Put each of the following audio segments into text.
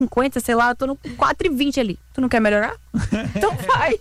4,50, sei lá, eu tô no 4,20 ali. Tu não quer melhorar? Então vai.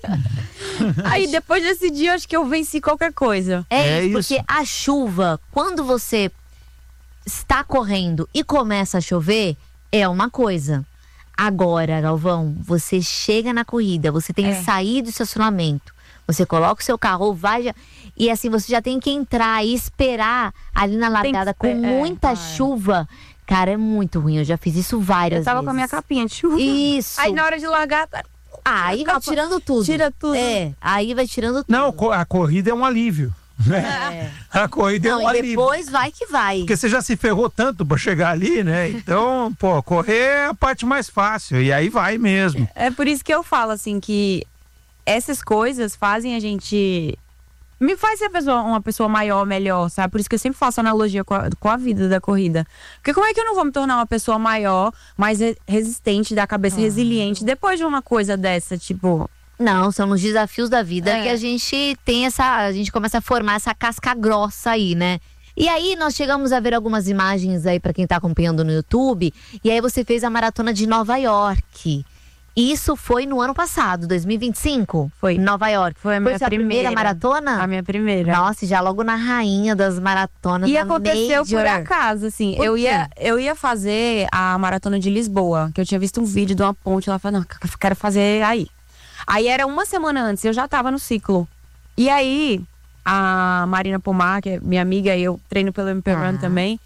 Aí depois desse dia, eu acho que eu venci qualquer coisa. É isso, porque a chuva, quando você está correndo e começa a chover, é uma coisa. Agora, Galvão, você chega na corrida, você tem que sair do estacionamento, você coloca o seu carro ou vai... E assim, você já tem que entrar e esperar ali na largada com muita chuva. Cara, é muito ruim. Eu já fiz isso várias vezes. Eu tava com a minha capinha de chuva. Isso. Aí na hora de largar... Aí vai tirando tudo. Tira tudo. Aí vai tirando tudo. Não, a corrida é um alívio. Né? A corrida é um alívio. E depois vai que vai. Porque você já se ferrou tanto pra chegar ali, né? Então, correr é a parte mais fácil. E aí vai mesmo. É por isso que eu falo, assim, que essas coisas fazem a gente... Me faz ser uma pessoa maior, melhor, sabe? Por isso que eu sempre faço analogia com a vida da corrida. Porque como é que eu não vou me tornar uma pessoa maior, mais resistente, da cabeça resiliente, depois de uma coisa dessa, tipo... Não, são os desafios da vida que a gente tem a gente começa a formar essa casca grossa aí, né? E aí nós chegamos a ver algumas imagens aí pra quem tá acompanhando no YouTube, e aí você fez a maratona de Nova York. Isso foi no ano passado, 2025? Foi. Nova York. Foi a minha primeira maratona? A minha primeira. Nossa, já logo na rainha das maratonas. E aconteceu Major. por acaso, assim. Eu ia fazer a maratona de Lisboa, que eu tinha visto um vídeo de uma ponte lá, falei, não, quero fazer aí. Aí era uma semana antes, eu já tava no ciclo. E aí, a Marina Pomar, que é minha amiga, e eu treino pelo MP Run também.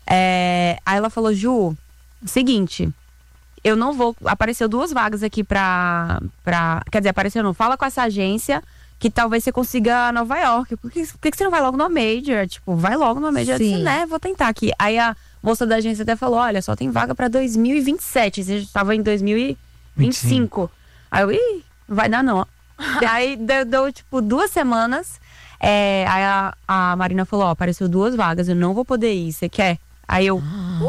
Aí ela falou, Ju, seguinte... Eu não vou... Apareceu 2 vagas aqui pra... Quer dizer, apareceu não. Fala com essa agência que talvez você consiga Nova York. Por que você não vai logo no Major? Tipo, vai logo no Major. Eu disse, né? Vou tentar aqui. Aí a moça da agência até falou, olha, só tem vaga pra 2027. Você já tava em 2025. Aí eu, não vai dar não. Aí deu tipo 2 semanas. Aí a Marina falou, apareceu 2 vagas. Eu não vou poder ir. Você quer? Aí eu...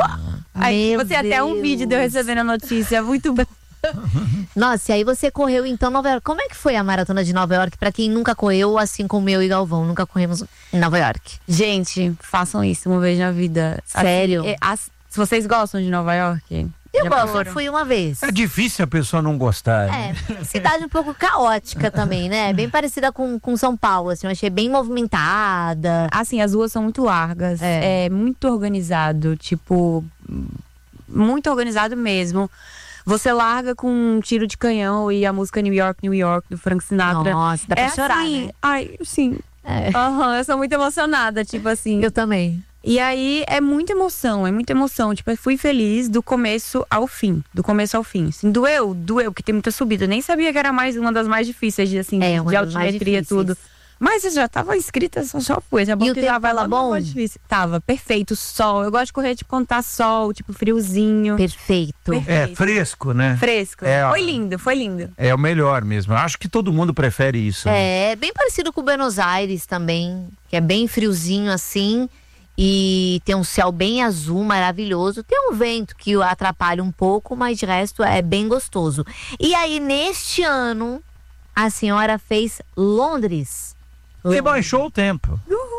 Aí você até um vídeo de eu recebendo a notícia, muito bom. Nossa, e aí você correu então Nova York. Como é que foi a maratona de Nova York? Pra quem nunca correu, assim como eu e Galvão, nunca corremos em Nova York. Gente, façam isso uma vez na vida. Sério? Assim, se vocês gostam de Nova York... Eu gosto, eu fui uma vez. É difícil a pessoa não gostar. Cidade um pouco caótica também, né? Bem parecida com São Paulo, assim, eu achei bem movimentada. Assim, as ruas são muito largas, é muito organizado, tipo, muito organizado mesmo. Você larga com um tiro de canhão e a música New York, New York, do Frank Sinatra. Nossa, dá pra chorar, assim, né? Ai, sim. Eu sou muito emocionada, tipo assim. Eu também. E aí é muita emoção. Tipo, eu fui feliz do começo ao fim. Assim, doeu, que tem muita subida. Eu nem sabia que era uma das mais difíceis de, assim, de altimetria, tudo. Mas eu já tava inscrita, só foi. Já e o tempo já vai lá, bom? Tava perfeito, sol. Eu gosto de correr, tipo, quando tá sol, tipo, friozinho. Perfeito. É, fresco, né? Fresco. Foi lindo. É o melhor mesmo. Acho que todo mundo prefere isso. É, bem parecido com Buenos Aires também, que é bem friozinho assim. E tem um céu bem azul, maravilhoso. Tem um vento que o atrapalha um pouco, mas de resto é bem gostoso. E aí, neste ano, a senhora fez Londres. Você baixou o tempo.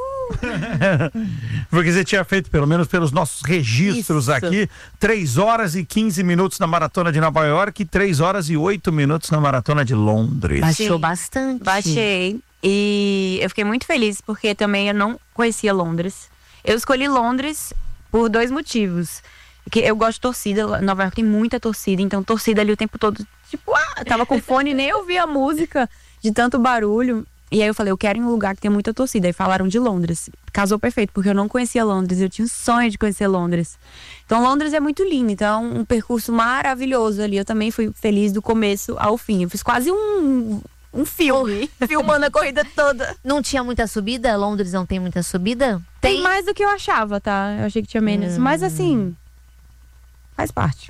Porque você tinha feito, pelo menos pelos nossos registros aqui, 3 horas e 15 minutos na maratona de Nova York e 3 horas e 8 minutos na maratona de Londres. Baixou bastante. Baixei. E eu fiquei muito feliz, porque também eu não conhecia Londres. Eu escolhi Londres por 2 motivos. Que eu gosto de torcida, Nova York tem muita torcida, então torcida ali o tempo todo, tipo, eu tava com fone e nem ouvia a música de tanto barulho. E aí eu falei, eu quero ir em um lugar que tem muita torcida. Aí falaram de Londres. Casou perfeito, porque eu não conhecia Londres, eu tinha um sonho de conhecer Londres. Então Londres é muito lindo, então um percurso maravilhoso ali. Eu também fui feliz do começo ao fim. Eu fiz quase um filme, filmando a corrida toda. Não tinha muita subida? Londres não tem muita subida? Tem mais do que eu achava, tá? Eu achei que tinha menos. Mas assim, faz parte.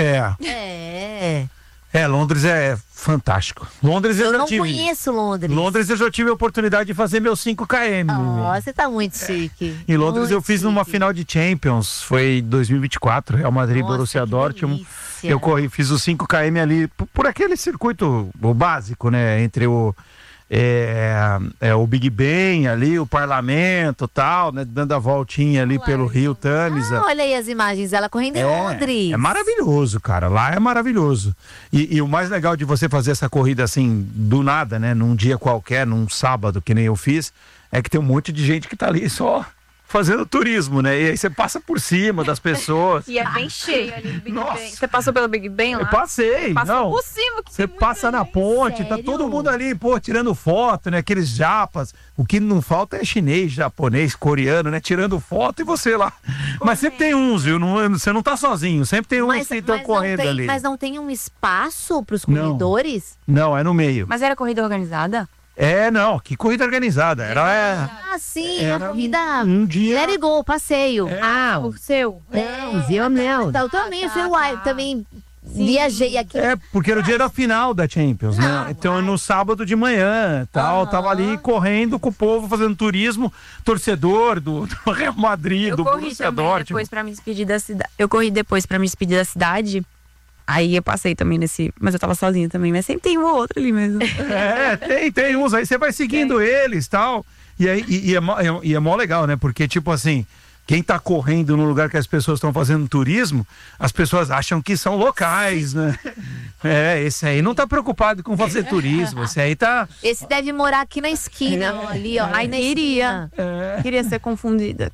Londres é fantástico. Londres eu não conheço Londres. Londres eu já tive a oportunidade de fazer meus 5 km. Você tá muito chique. Em Londres eu fiz numa final de Champions, foi 2024, Real Madrid, Borussia Dortmund. Eu fiz os 5 km ali por aquele circuito básico, né, entre o Big Ben ali, o parlamento, tal, né, dando a voltinha ali pelo Rio Tâmisa. Olha aí as imagens, ela correndo em Londres. É maravilhoso, cara, lá é maravilhoso. E o mais legal de você fazer essa corrida assim, do nada, né, num dia qualquer, num sábado, que nem eu fiz, é que tem um monte de gente que tá ali só fazendo turismo, né? E aí você passa por cima das pessoas. E é bem cheio ali do Big Nossa. Ben. Você passou pelo Big Ben lá? Eu passei, Passou por cima. Que Você passa na ponte, tá Sério? todo mundo ali, pô, tirando foto, né? Aqueles japas. O que não falta é chinês, japonês, coreano, né? Tirando foto e você lá. Mas sempre tem uns, viu? Você não tá sozinho. Sempre tem uns que estão correndo ali. Mas não tem um espaço pros corredores? Não, é no meio. Mas era corrida organizada? Não, que corrida organizada. Era. Ah, sim, Era a corrida. um dia. Let it go, passeio. O seu? Não, eu não. Então, eu também fui lá, eu também viajei aqui. Porque era o dia da final da Champions, né? Então no sábado de manhã, tal, tava ali correndo com o povo, fazendo turismo, torcedor do Real Madrid, do Borussia Dortmund. Depois pra me despedir da cidade. Eu corri depois pra me despedir da cidade. Aí eu passei também mas eu tava sozinha também, mas sempre tem um ou outro ali mesmo. Tem uns, aí você vai seguindo eles, tal. E aí é mó legal, né? Porque tipo assim, quem tá correndo no lugar que as pessoas estão fazendo turismo, as pessoas acham que são locais, né? Esse aí não tá preocupado com fazer turismo, esse aí tá... Esse deve morar aqui na esquina, ali, ó. Aí nem iria. Queria ser confundida.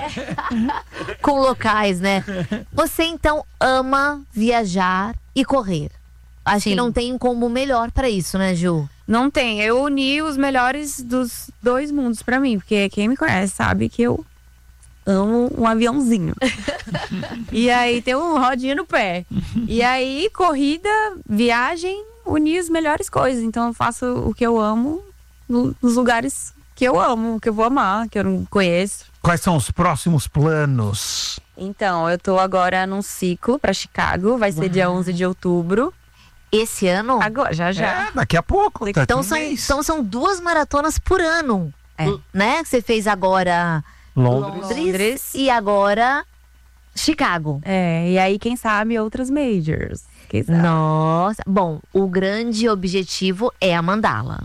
Com locais, né? Você então ama viajar e correr. Acho que não tem como melhor pra isso, né, Ju? Não tem. Eu uni os melhores dos dois mundos pra mim, porque quem me conhece sabe que eu amo um aviãozinho. E aí tem um rodinha no pé. E aí, corrida, viagem, unir as melhores coisas. Então eu faço o que eu amo nos lugares que eu amo, que eu vou amar, que eu não conheço. Quais são os próximos planos? Então, eu tô agora num ciclo pra Chicago, vai ser dia 11 de outubro. Esse ano? Agora, já. Daqui a pouco. Então são 2 maratonas por ano, né? Você fez agora Londres e agora Chicago. E aí, quem sabe, outras majors. Quem sabe? Nossa, bom, o grande objetivo é a mandala.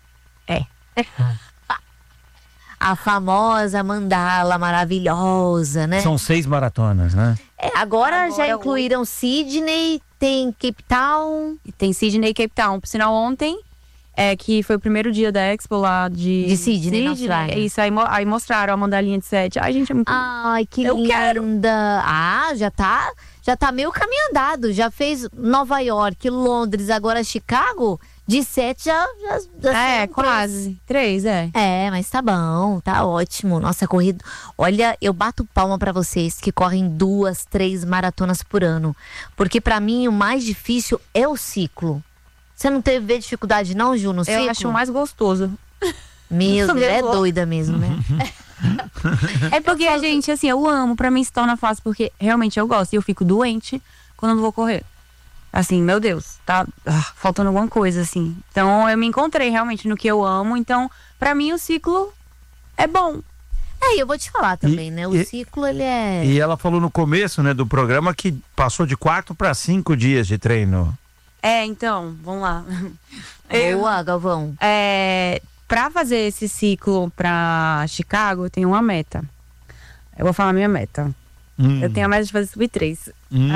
A famosa mandala maravilhosa, né? São 6 maratonas, né? Agora já incluíram Sydney, tem Cape Town. E tem Sydney e Cape Town. Por sinal, ontem, que foi o primeiro dia da Expo lá de Sydney, na Austrália. Isso, aí mostraram a mandalinha de 7. Ai, gente, é muito... Ai, que Eu linda. quero. Já tá meio caminho andado. Já fez Nova York, Londres, agora Chicago. De 7 já são quase. 3, mas tá bom, tá ótimo. Nossa, corrida. Olha, eu bato palma pra vocês que correm 2, 3 maratonas por ano. Porque pra mim o mais difícil é o ciclo. Você não teve dificuldade não, Ju, no ciclo? Eu acho mais gostoso. Meu Deus, é doida mesmo, né? É porque, gente, assim, eu amo. Pra mim se torna fácil porque realmente eu gosto. E eu fico doente quando eu não vou correr. Assim, meu Deus, tá faltando alguma coisa, assim. Então, eu me encontrei realmente no que eu amo. Então, pra mim, o ciclo é bom. Eu vou te falar também, né? O ciclo, ele é... E ela falou no começo, né, do programa que passou de 4 para 5 dias de treino. Então, vamos lá. Boa, Galvão. Pra fazer esse ciclo pra Chicago, eu tenho uma meta. Eu vou falar minha meta. Eu tenho a meta de fazer sub-3.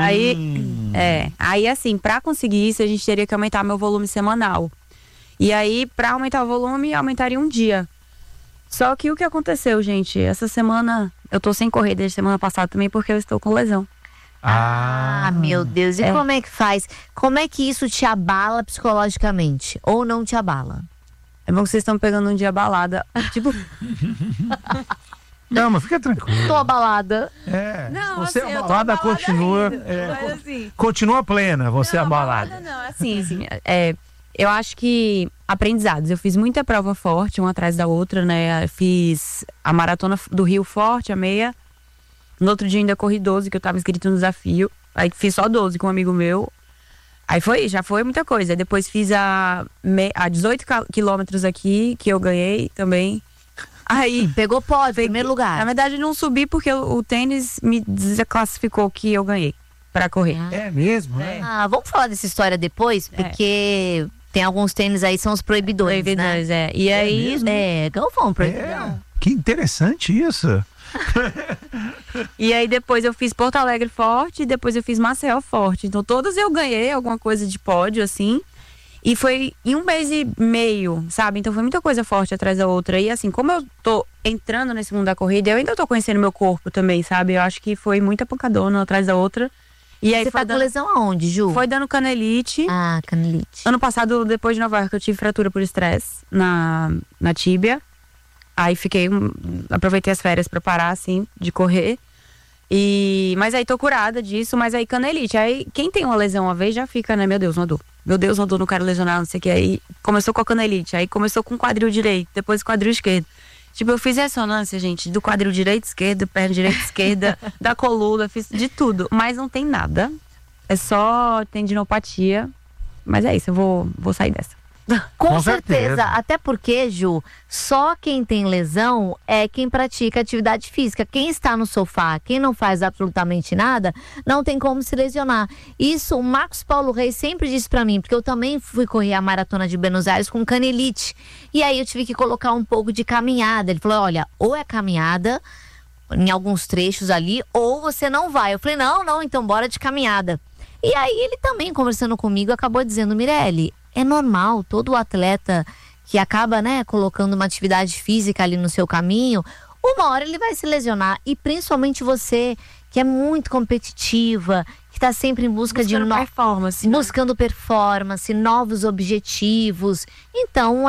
Aí assim, pra conseguir isso, a gente teria que aumentar meu volume semanal. E aí, pra aumentar o volume, aumentaria um dia. Só que o que aconteceu, gente? Essa semana, eu tô sem correr desde semana passada também, porque eu estou com lesão. Meu Deus. E como é que faz? Como é que isso te abala psicologicamente? Ou não te abala? É bom que vocês estão pegando um dia balada. Tipo... Não, mas fica tranquilo. Tô abalada. Não, você assim, abalada continua. Mas, assim, Continua plena, você abalada. Não, assim, eu acho que aprendizados. Eu fiz muita prova forte, uma atrás da outra, né? Eu fiz a maratona do Rio Forte, a meia. No outro dia ainda corri 12, que eu tava inscrito no desafio. Aí fiz só 12 com um amigo meu. Aí já foi muita coisa. Aí depois fiz a 18 quilômetros aqui, que eu ganhei também. Aí, pegou pódio, primeiro lugar. Na verdade, não subi porque o tênis me desclassificou que eu ganhei pra correr. É mesmo, né? Vamos falar dessa história depois, porque Tem alguns tênis aí, são os proibidores, né? E aí, Galvão, proibidão. Que interessante isso. E aí depois eu fiz Porto Alegre forte, e depois eu fiz Maceió forte. Então todas eu ganhei alguma coisa de pódio, assim. E foi em 1 mês e meio, sabe? Então foi muita coisa forte atrás da outra. E assim, como eu tô entrando nesse mundo da corrida, eu ainda tô conhecendo meu corpo também, sabe? Eu acho que foi muita pancadona atrás da outra. E aí Você tá com lesão aonde, Ju? Foi dando canelite. Ah, canelite. Ano passado, depois de Nova York, eu tive fratura por estresse na tíbia. Aí aproveitei as férias pra parar, assim, de correr. Mas aí tô curada disso, mas aí canelite. Aí quem tem uma lesão uma vez já fica, né? Meu Deus, uma dor. Meu Deus, uma dor, não quero lesionar, não sei o que. Aí começou com a canelite, aí começou com o quadril direito, depois o quadril esquerdo. Tipo, eu fiz ressonância, gente, do quadril direito, esquerdo, perna direita, esquerda, da coluna, fiz de tudo. Mas não tem nada. É só tendinopatia. Mas é isso, eu vou sair dessa. Com certeza. Até porque, Ju, só quem tem lesão é quem pratica atividade física. Quem está no sofá, quem não faz absolutamente nada, não tem como se lesionar. Isso o Marcos Paulo Reis sempre disse pra mim, porque eu também fui correr a maratona de Buenos Aires com canelite. E aí eu tive que colocar um pouco de caminhada. Ele falou, olha, ou é caminhada em alguns trechos ali, ou você não vai. Eu falei, não, então bora de caminhada. E aí ele também, conversando comigo, acabou dizendo, Mirelle, é normal, todo atleta que acaba, né, colocando uma atividade física ali no seu caminho, uma hora ele vai se lesionar. E principalmente você, que é muito competitiva, que tá sempre em busca de performance, buscando performance, novos objetivos. Então,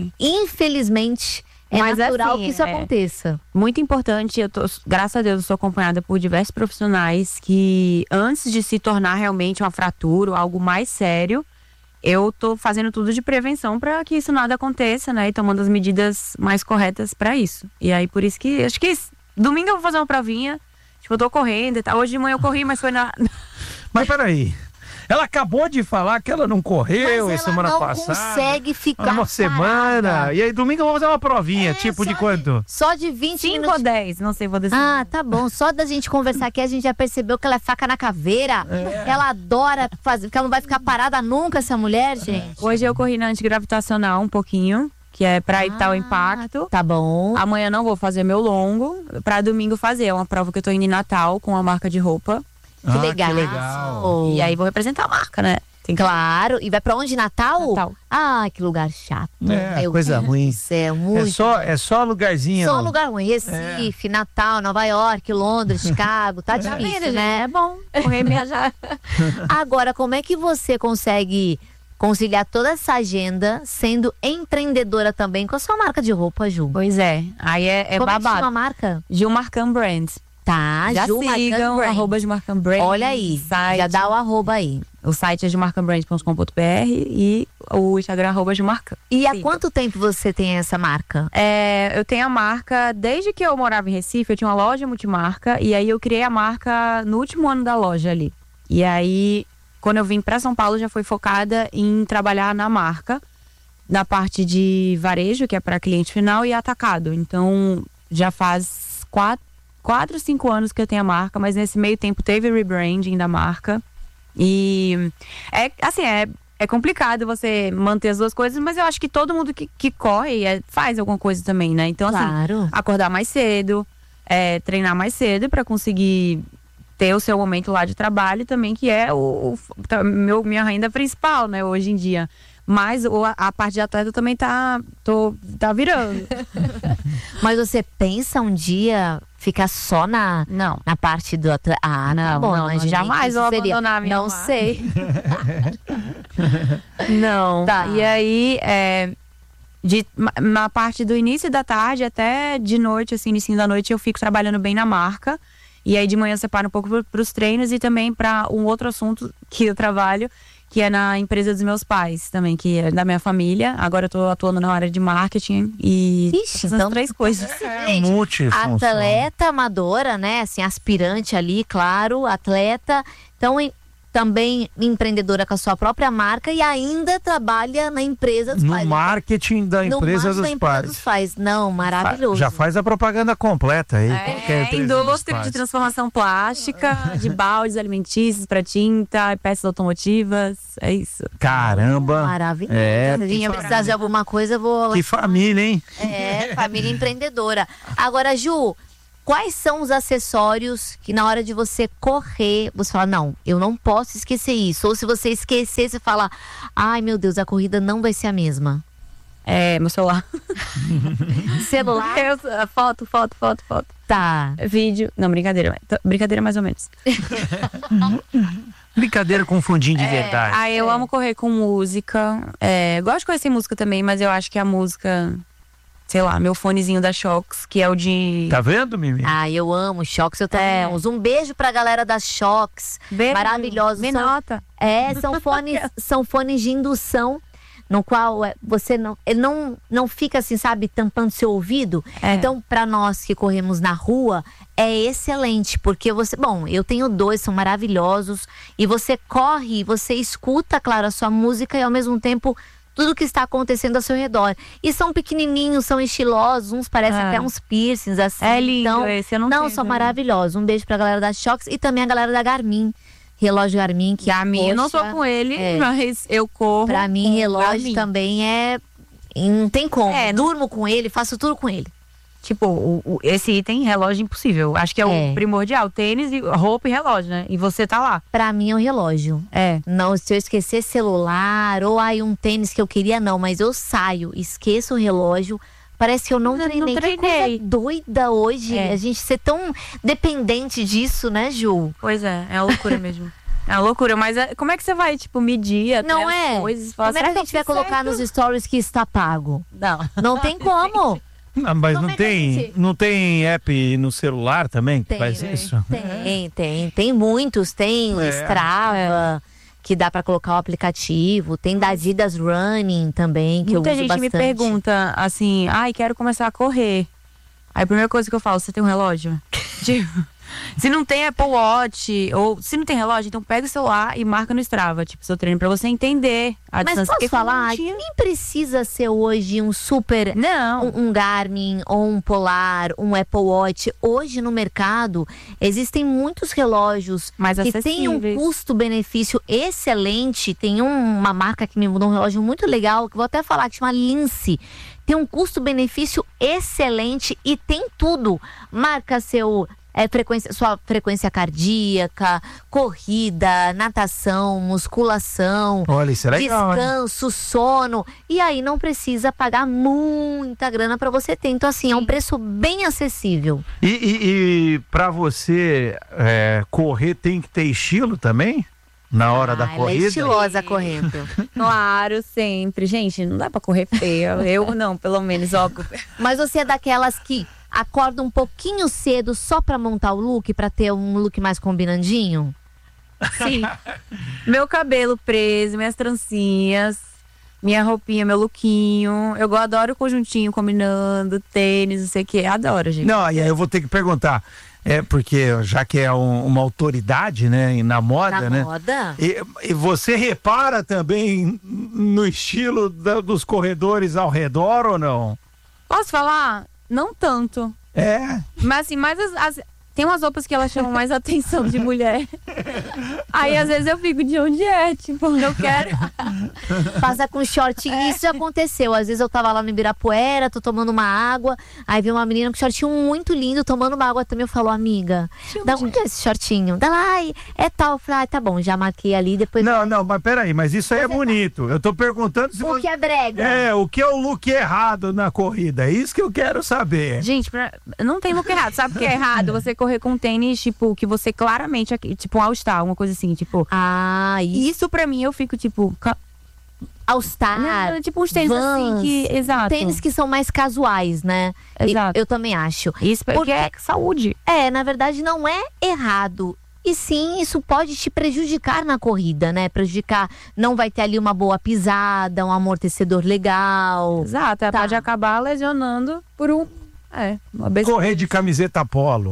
infelizmente, mas natural assim, que isso aconteça. Muito importante, graças a Deus, eu sou acompanhada por diversos profissionais que, antes de se tornar realmente uma fratura ou algo mais sério, eu tô fazendo tudo de prevenção para que isso nada aconteça, né? E tomando as medidas mais corretas para isso. E aí, por isso que, acho que domingo eu vou fazer uma provinha. Tipo, eu tô correndo e tal. Hoje de manhã eu corri, mas foi na... Mas peraí. Ela acabou de falar que ela não correu semana passada. Mas ela não consegue ficar uma semana. E aí, domingo eu vou fazer uma provinha. Tipo, de quanto? Só de 20 5 minutos. ou 10, não sei, vou decidir. Ah, tá bom. Só da gente conversar aqui, a gente já percebeu que ela é faca na caveira. Ela adora fazer, porque ela não vai ficar parada nunca, essa mulher, gente. Hoje eu corri na antigravitacional um pouquinho, que é pra evitar o impacto. Tá bom. Amanhã não vou fazer meu longo. Pra domingo fazer. É uma prova que eu tô indo em Natal com uma marca de roupa. Que legal. Que legal. E aí vou representar a marca, né? Claro. E vai pra onde? Natal? Natal. Ah, que lugar chato. Coisa ruim. É muito. É só lugarzinho. Só lugar ruim. Recife, Natal, Nova York, Londres, Chicago. Tá difícil, né? É bom correr e viajar. Agora, como é que você consegue conciliar toda essa agenda sendo empreendedora também com a sua marca de roupa, Ju? Pois é. Aí é Como babado. é que chama a marca? Gil Marcan Brands. Tá, Já Ju sigam, Marcan @ Gilmarcan Brands. Olha aí, site. já dá o arroba aí. O site é gilmarcanbrands.com.br e o Instagram @ Gilmarcan. E há quanto tempo você tem essa marca? Eu tenho a marca, desde que eu morava em Recife, eu tinha uma loja multimarca, e aí eu criei a marca no último ano da loja ali. E aí, quando eu vim para São Paulo, já foi focada em trabalhar na marca, na parte de varejo, que é para cliente final, e atacado. Então, já faz 4, 5 anos que eu tenho a marca, mas nesse meio tempo teve rebranding da marca. E é complicado você manter as duas coisas, mas eu acho que todo mundo que corre faz alguma coisa também, né? Então, assim, acordar mais cedo, treinar mais cedo para conseguir ter o seu momento lá de trabalho também, que é minha renda principal, né, hoje em dia. Mas a parte de atleta também tá virando. Mas você pensa um dia ficar só na parte do atleta? Ah, não, tá bom, não, jamais vou abandonar a minha Não sei. Não. Tá. E aí, na parte do início da tarde até de noite, assim, início da noite, eu fico trabalhando bem na marca. E aí de manhã eu separo um pouco para os treinos e também para um outro assunto que eu trabalho, que é na empresa dos meus pais também, que é da minha família. Agora eu tô atuando na área de marketing e então 3 coisas. Multifunção. Atleta amadora, né? Assim, aspirante ali, claro, atleta. Então também empreendedora com a sua própria marca e ainda trabalha na empresa dos pais. No marketing da empresa dos pais. Não, maravilhoso. Já faz a propaganda completa aí. Indústria de transformação plástica, de baldes alimentícios para tinta, peças automotivas, é isso. Caramba. Maravilhoso. É, Se a gente precisar de alguma coisa, eu vou... Que família, hein? Família empreendedora. Agora, Ju, quais são os acessórios que na hora de você correr, você fala, não, eu não posso esquecer isso. Ou se você esquecer, você fala, ai meu Deus, a corrida não vai ser a mesma. Meu celular. Celular? Foto. Tá. Vídeo. Não, brincadeira. Brincadeira mais ou menos. Brincadeira com fundinho de verdade. Eu amo correr com música. Gosto de conhecer música também, mas eu acho que a música... Sei lá, meu fonezinho da Shox, que é o de... Tá vendo, Mimi? Eu amo Shox. Um beijo pra galera da Shox. Maravilhosos. Me nota. São fones de indução, no qual você não fica assim, sabe, tampando seu ouvido. Então, pra nós que corremos na rua, é excelente, porque eu tenho 2, são maravilhosos. E você corre, você escuta, claro, a sua música e ao mesmo tempo... tudo que está acontecendo ao seu redor. E são pequenininhos, são estilosos, uns parecem até uns piercings, assim. É lindo esse, eu não tenho são também. maravilhosos. Um beijo pra galera da Shox e também a galera da Garmin. Relógio Garmin, que eu não sou com ele, mas eu corro. Pra mim, relógio Garmin. também não tem como. Durmo com ele, faço tudo com ele. Tipo, esse item, relógio impossível. Acho que é o primordial. Tênis, roupa e relógio, né? E você tá lá. Pra mim é um relógio. Não, se eu esquecer celular ou um tênis que eu queria, não. Mas eu saio, esqueço o relógio. Parece que eu não treinei. Que coisa doida hoje. A gente ser tão dependente disso, né, Ju? Pois é uma loucura mesmo. É uma loucura, mas como é que você vai, tipo, medir até não as coisas? Como é que a gente vai colocar nos stories que está pago? Não tem como. Mas não tem app no celular também que Tem, faz isso? Tem muitos. Tem o Strava, que dá pra colocar o aplicativo. Tem da Adidas Running também, que eu uso bastante. Muita gente me pergunta assim, quero começar a correr. Aí a primeira coisa que eu falo, você tem um relógio? Tipo, se não tem Apple Watch, ou se não tem relógio, então pega o celular e marca no Strava, tipo, seu treino, pra você entender a distância. Mas posso falar, nem precisa ser hoje um super... Não. Um Garmin, ou um Polar, um Apple Watch. Hoje no mercado, existem muitos relógios mais que têm um custo-benefício excelente. Tem uma marca que me mudou um relógio muito legal, que vou até falar, que chama Lince. Tem um custo-benefício excelente e tem tudo. Marca sua frequência cardíaca, corrida, natação, musculação, olha, isso é legal, descanso, sono. E aí não precisa pagar muita grana para você ter. Então, assim, é um preço bem acessível. E para você correr tem que ter estilo também? Na hora da corrida? Ela é estilosa correndo. Claro, sempre. Gente, não dá pra correr feia. Eu não, pelo menos, óbvio. Mas você é daquelas que acorda um pouquinho cedo só pra montar o look, pra ter um look mais combinandinho? Sim. Meu cabelo preso, minhas trancinhas, minha roupinha, meu lookinho. Eu adoro o conjuntinho combinando, tênis, não sei o que. Adoro, gente. Não, e aí eu vou ter que perguntar. Porque já que é uma autoridade, né, na moda, né? Moda. E você repara também no estilo dos corredores ao redor ou não? Posso falar? Não tanto. Mas assim, tem umas roupas que elas chamam mais atenção de mulher. Aí às vezes eu fico de onde tipo, não quero. Passa com shortinho. Isso já aconteceu. Às vezes eu tava lá no Ibirapuera, tô tomando uma água. Aí veio uma menina com shortinho muito lindo, tomando uma água também. Eu falo, amiga, da onde é esse shortinho? Dá lá, é tal. Eu falei, tá bom, já marquei ali, depois. Não, mas peraí, mas isso aí é bonito. Eu tô perguntando se o que é brega. O que é o look errado na corrida? É isso que eu quero saber. Gente, não tem look errado. Sabe o que é errado? Você correr com tênis, tipo, que você claramente, tipo, um All-Star, uma coisa assim, tipo. Isso pra mim eu fico, tipo. All-Star. Tipo uns tênis assim que. Exato. Tênis que são mais casuais, né? Exato. Eu também acho. Isso porque é saúde. Na verdade, não é errado. E sim, isso pode te prejudicar na corrida, né? Não vai ter ali uma boa pisada, um amortecedor legal. Exato, pode acabar lesionando por uma besteira. Correr de camiseta polo.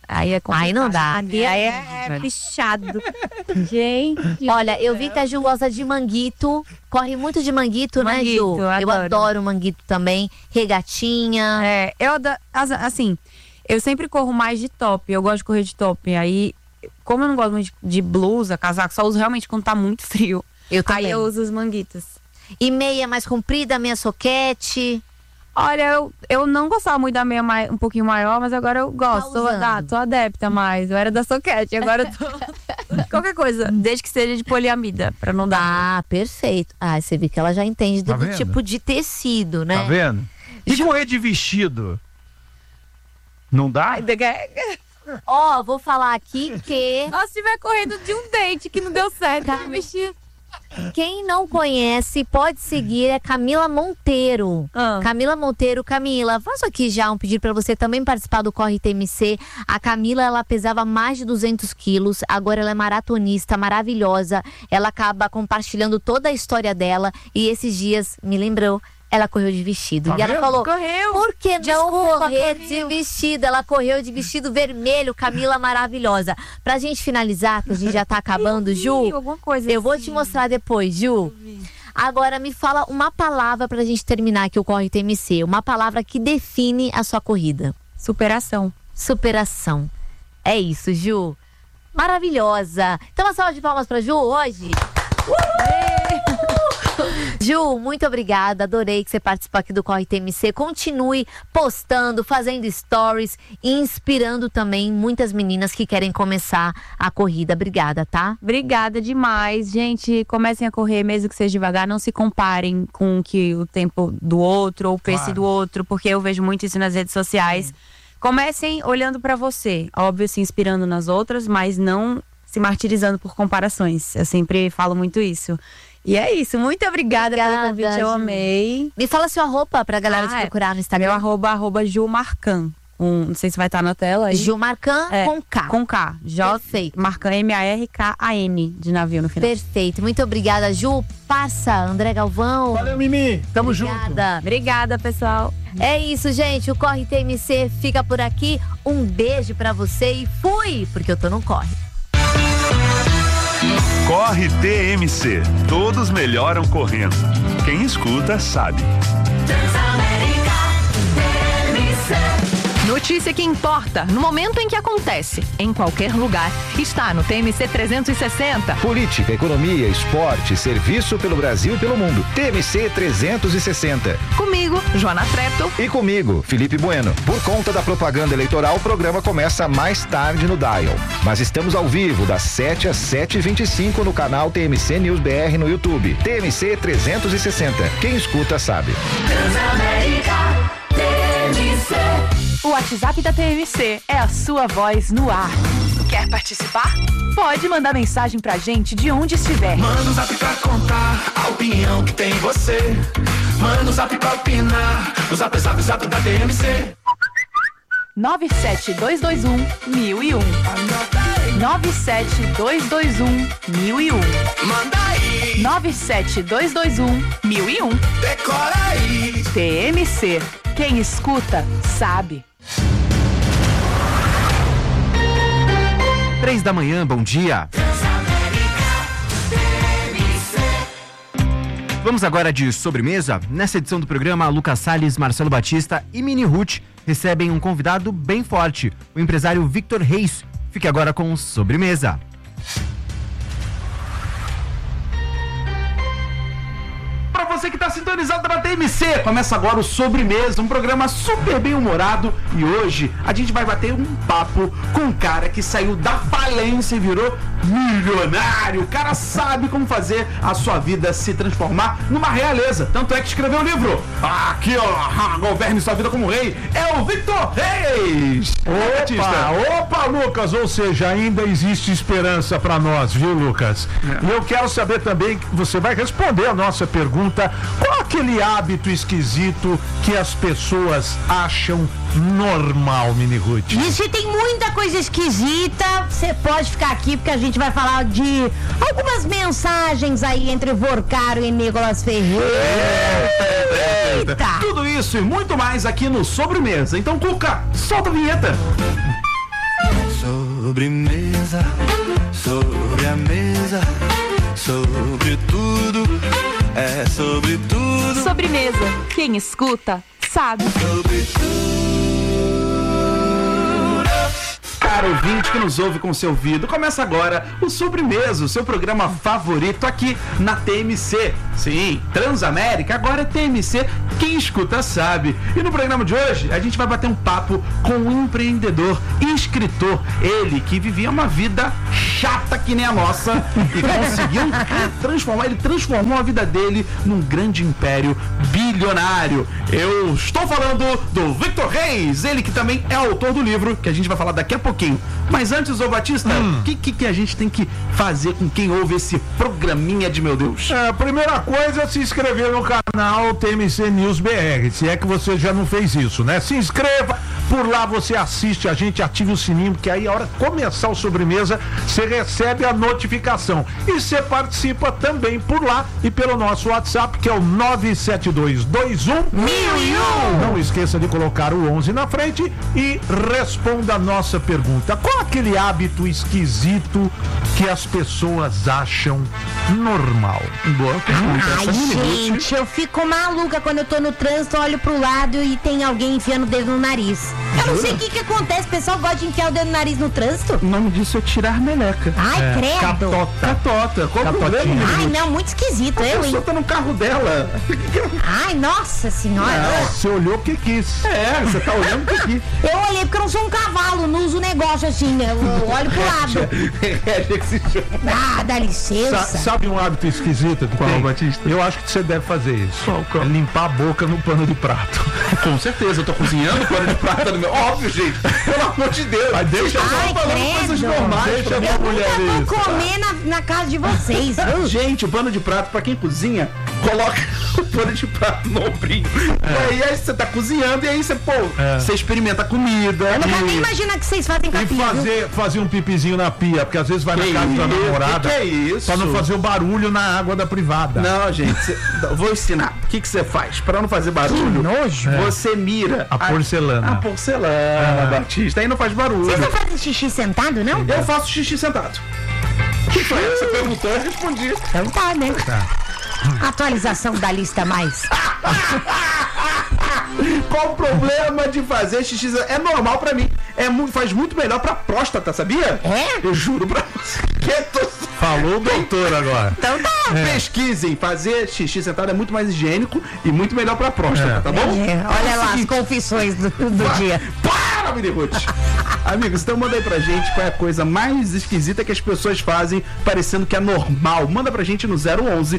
Aí é complicado. Aí não dá. Aí é pichado. Gente. Olha, eu vi que a Ju gosta de manguito. Corre muito de manguito, né, Ju? Eu adoro manguito também. Regatinha. Eu adoro, assim, eu sempre corro mais de top. Eu gosto de correr de top. Aí, como eu não gosto muito de blusa, casaco, só uso realmente quando tá muito frio. Eu também. Aí eu uso os manguitos. E meia mais comprida, meia soquete. Olha, eu não gostava muito da meia um pouquinho maior, mas agora eu gosto. Tô adepta mais. Eu era da soquete, agora eu tô... Qualquer coisa, desde que seja de poliamida, pra não dar... Ah, perfeito. Ah, você vê que ela já entende do tipo de tecido, né? Tá vendo? E correr de vestido? Não dá? Ó, vou falar aqui que... Nós estiver correndo de um date que não deu certo, vestido. Quem não conhece, pode seguir, é Camila Monteiro. Camila Monteiro. Camila, faço aqui já um pedido para você também participar do Corre TMC. A Camila, ela pesava mais de 200 quilos, agora ela é maratonista, maravilhosa. Ela acaba compartilhando toda a história dela e esses dias me lembrou. Ela correu de vestido. E ela falou, por que não correr de vestido? Ela correu de vestido vermelho, Camila maravilhosa. Pra gente finalizar, que a gente já tá acabando, Ju, eu vou te mostrar depois, Ju. Agora me fala uma palavra pra gente terminar aqui o Corre TMC. Uma palavra que define a sua corrida. Superação. Superação. É isso, Ju. Maravilhosa. Então uma salva de palmas pra Ju hoje. Ju, muito obrigada, adorei que você participou aqui do Corre TMC. Continue postando, fazendo stories e inspirando também muitas meninas que querem começar a corrida. Obrigada, tá? Obrigada demais, gente. Comecem a correr, mesmo que seja devagar. Não se comparem com o tempo do outro ou o pace do outro, porque eu vejo muito isso nas redes sociais. Comecem olhando pra você, óbvio, se inspirando nas outras, mas não se martirizando por comparações. Eu sempre falo muito isso. E é isso, muito obrigada pelo convite, eu amei. Me fala seu arroba pra galera te procurar no Instagram. Meu arroba Jumarcan. Não sei se vai estar na tela aí. Jumarcan com K. Com K. Perfeito. Marcan, M-A-R-K-A-N, de navio no final. Perfeito, muito obrigada, Ju. Passa, André Galvão. Valeu, Mimi. Tamo junto. Obrigada, pessoal. É isso, gente. O Corre TMC fica por aqui. Um beijo pra você e fui, porque eu tô no Corre. Corre TMC. Todos melhoram correndo. Quem escuta sabe. Notícia que importa, no momento em que acontece, em qualquer lugar, está no TMC 360. Política, economia, esporte, serviço pelo Brasil e pelo mundo. TMC 360. Comigo, Joana Treto. E comigo, Felipe Bueno. Por conta da propaganda eleitoral, o programa começa mais tarde no Dial. Mas estamos ao vivo, das 7 às 7h25 no canal TMC News BR no YouTube. TMC 360. Quem escuta sabe. Transamérica TMC. O WhatsApp da TMC é a sua voz no ar. Quer participar? Pode mandar mensagem pra gente de onde estiver. Manda um zap pra contar a opinião que tem você. Manda um zap pra opinar. O zap da TMC. 97221-1001. 97221-1001. Manda aí. 97221-1001. Decora aí. TMC. Quem escuta, sabe. 3 da manhã, bom dia. Vamos agora de sobremesa. Nessa edição do programa, Lucas Salles, Marcelo Batista e Mini Ruth recebem um convidado bem forte, o empresário Victor Reis. Fique agora com sobremesa. Para você que está sintonizado na TMC, começa agora o Sobremesa, um programa super bem humorado, e hoje a gente vai bater um papo com um cara que saiu da falência e virou milionário. O cara sabe como fazer a sua vida se transformar numa realeza, tanto é que escreveu um livro. Aqui ó, Governe Sua Vida como Rei, é o Victor Reis. Opa, Lucas, ou seja, ainda existe esperança para nós, viu, Lucas? E eu quero saber também, você vai responder a nossa pergunta, qual aquele hábito esquisito que as pessoas acham normal, Mini Ruth? Gente, tem muita coisa esquisita, você pode ficar aqui porque a gente vai falar de algumas mensagens aí entre Vorcaro e Nicolas Ferreira. Eita! Tudo isso e muito mais aqui no Sobremesa. Então, Cuca, solta a vinheta. Sobremesa, sobre a mesa, sobre tudo, é sobre tudo. Sobremesa. Quem escuta, sabe. Sobre tudo. Caro ouvinte que nos ouve com seu ouvido, começa agora o Sobremesa, o seu programa favorito aqui na TMC. Sim, Transamérica, agora é TMC, quem escuta sabe. E no programa de hoje, a gente vai bater um papo com um empreendedor e escritor. Ele que vivia uma vida chata que nem a nossa e conseguiu transformou a vida dele num grande império bilionário. Eu estou falando do Victor Reis, ele que também é autor do livro, que a gente vai falar daqui a pouquinho. Mas antes, ô Batista, o que a gente tem que fazer com quem ouve esse programinha de meu Deus? A primeira coisa é se inscrever no canal TMC News BR, se é que você já não fez isso, né? Se inscreva, por lá você assiste a gente, ative o sininho, porque aí a hora de começar o Sobremesa, você recebe a notificação. E você participa também por lá e pelo nosso WhatsApp, que é o 97221 1001. Não esqueça de colocar o 11 na frente e responda a nossa pergunta. Qual aquele hábito esquisito que as pessoas acham normal? Boa pergunta. Ai, gente, eu fico maluca quando eu tô no trânsito, olho pro lado e tem alguém enfiando o dedo no nariz. Eu não sei o que acontece, o pessoal gosta de enfiar o dedo no nariz no trânsito. O nome disso é tirar meleca. Ai, credo. Catota. Qual o problema? Ai, não, muito esquisito. A pessoa tá no carro dela. Ai, nossa senhora. Você olhou o que quis. É, você tá olhando o que quis. Eu olhei porque eu não sou um cavalo, não uso negócio assim, eu olho pro lado. Ah, dá licença. Sabe um hábito esquisito que tem? Batista? Eu acho que você deve fazer isso. Qual? É limpar a boca no pano de prato. Com certeza, eu tô cozinhando pano de prata no meu... Óbvio, gente. Pelo amor de Deus. Mas deixa coisas normais. Deixa Eu mulher nunca vou isso. comer na casa de vocês, viu? Gente, o pano de prato, pra quem cozinha, coloca o pano de prato no ombrinho. E aí você tá cozinhando e aí você, você experimenta a comida. Eu não quero nem imaginar o que vocês fazem com a E pia, fazer um pipizinho na pia, porque às vezes vai na casa da namorada. Que é isso? Pra não fazer o barulho na água da privada. Não, gente, vou ensinar. O que você faz? Pra não fazer barulho, nojo. você mira A porcelana. A porcelana, Batista. Aí não faz barulho. Vocês não fazem xixi sentado, não? Eu faço xixi sentado. O que foi? Você perguntou, eu respondi. Então tá, né? Atualização da lista mais. Qual o problema de fazer xixi? É normal pra mim. Faz muito melhor pra próstata, sabia? É? Eu juro pra você. Falou o doutor agora. Então tá. Pesquisem. Fazer xixi sentado é muito mais higiênico e muito melhor pra próstata, tá bom? Olha lá as confissões do dia. Para, Mini Ruth! Amigos, então manda aí pra gente qual é a coisa mais esquisita que as pessoas fazem, parecendo que é normal. Manda pra gente no 011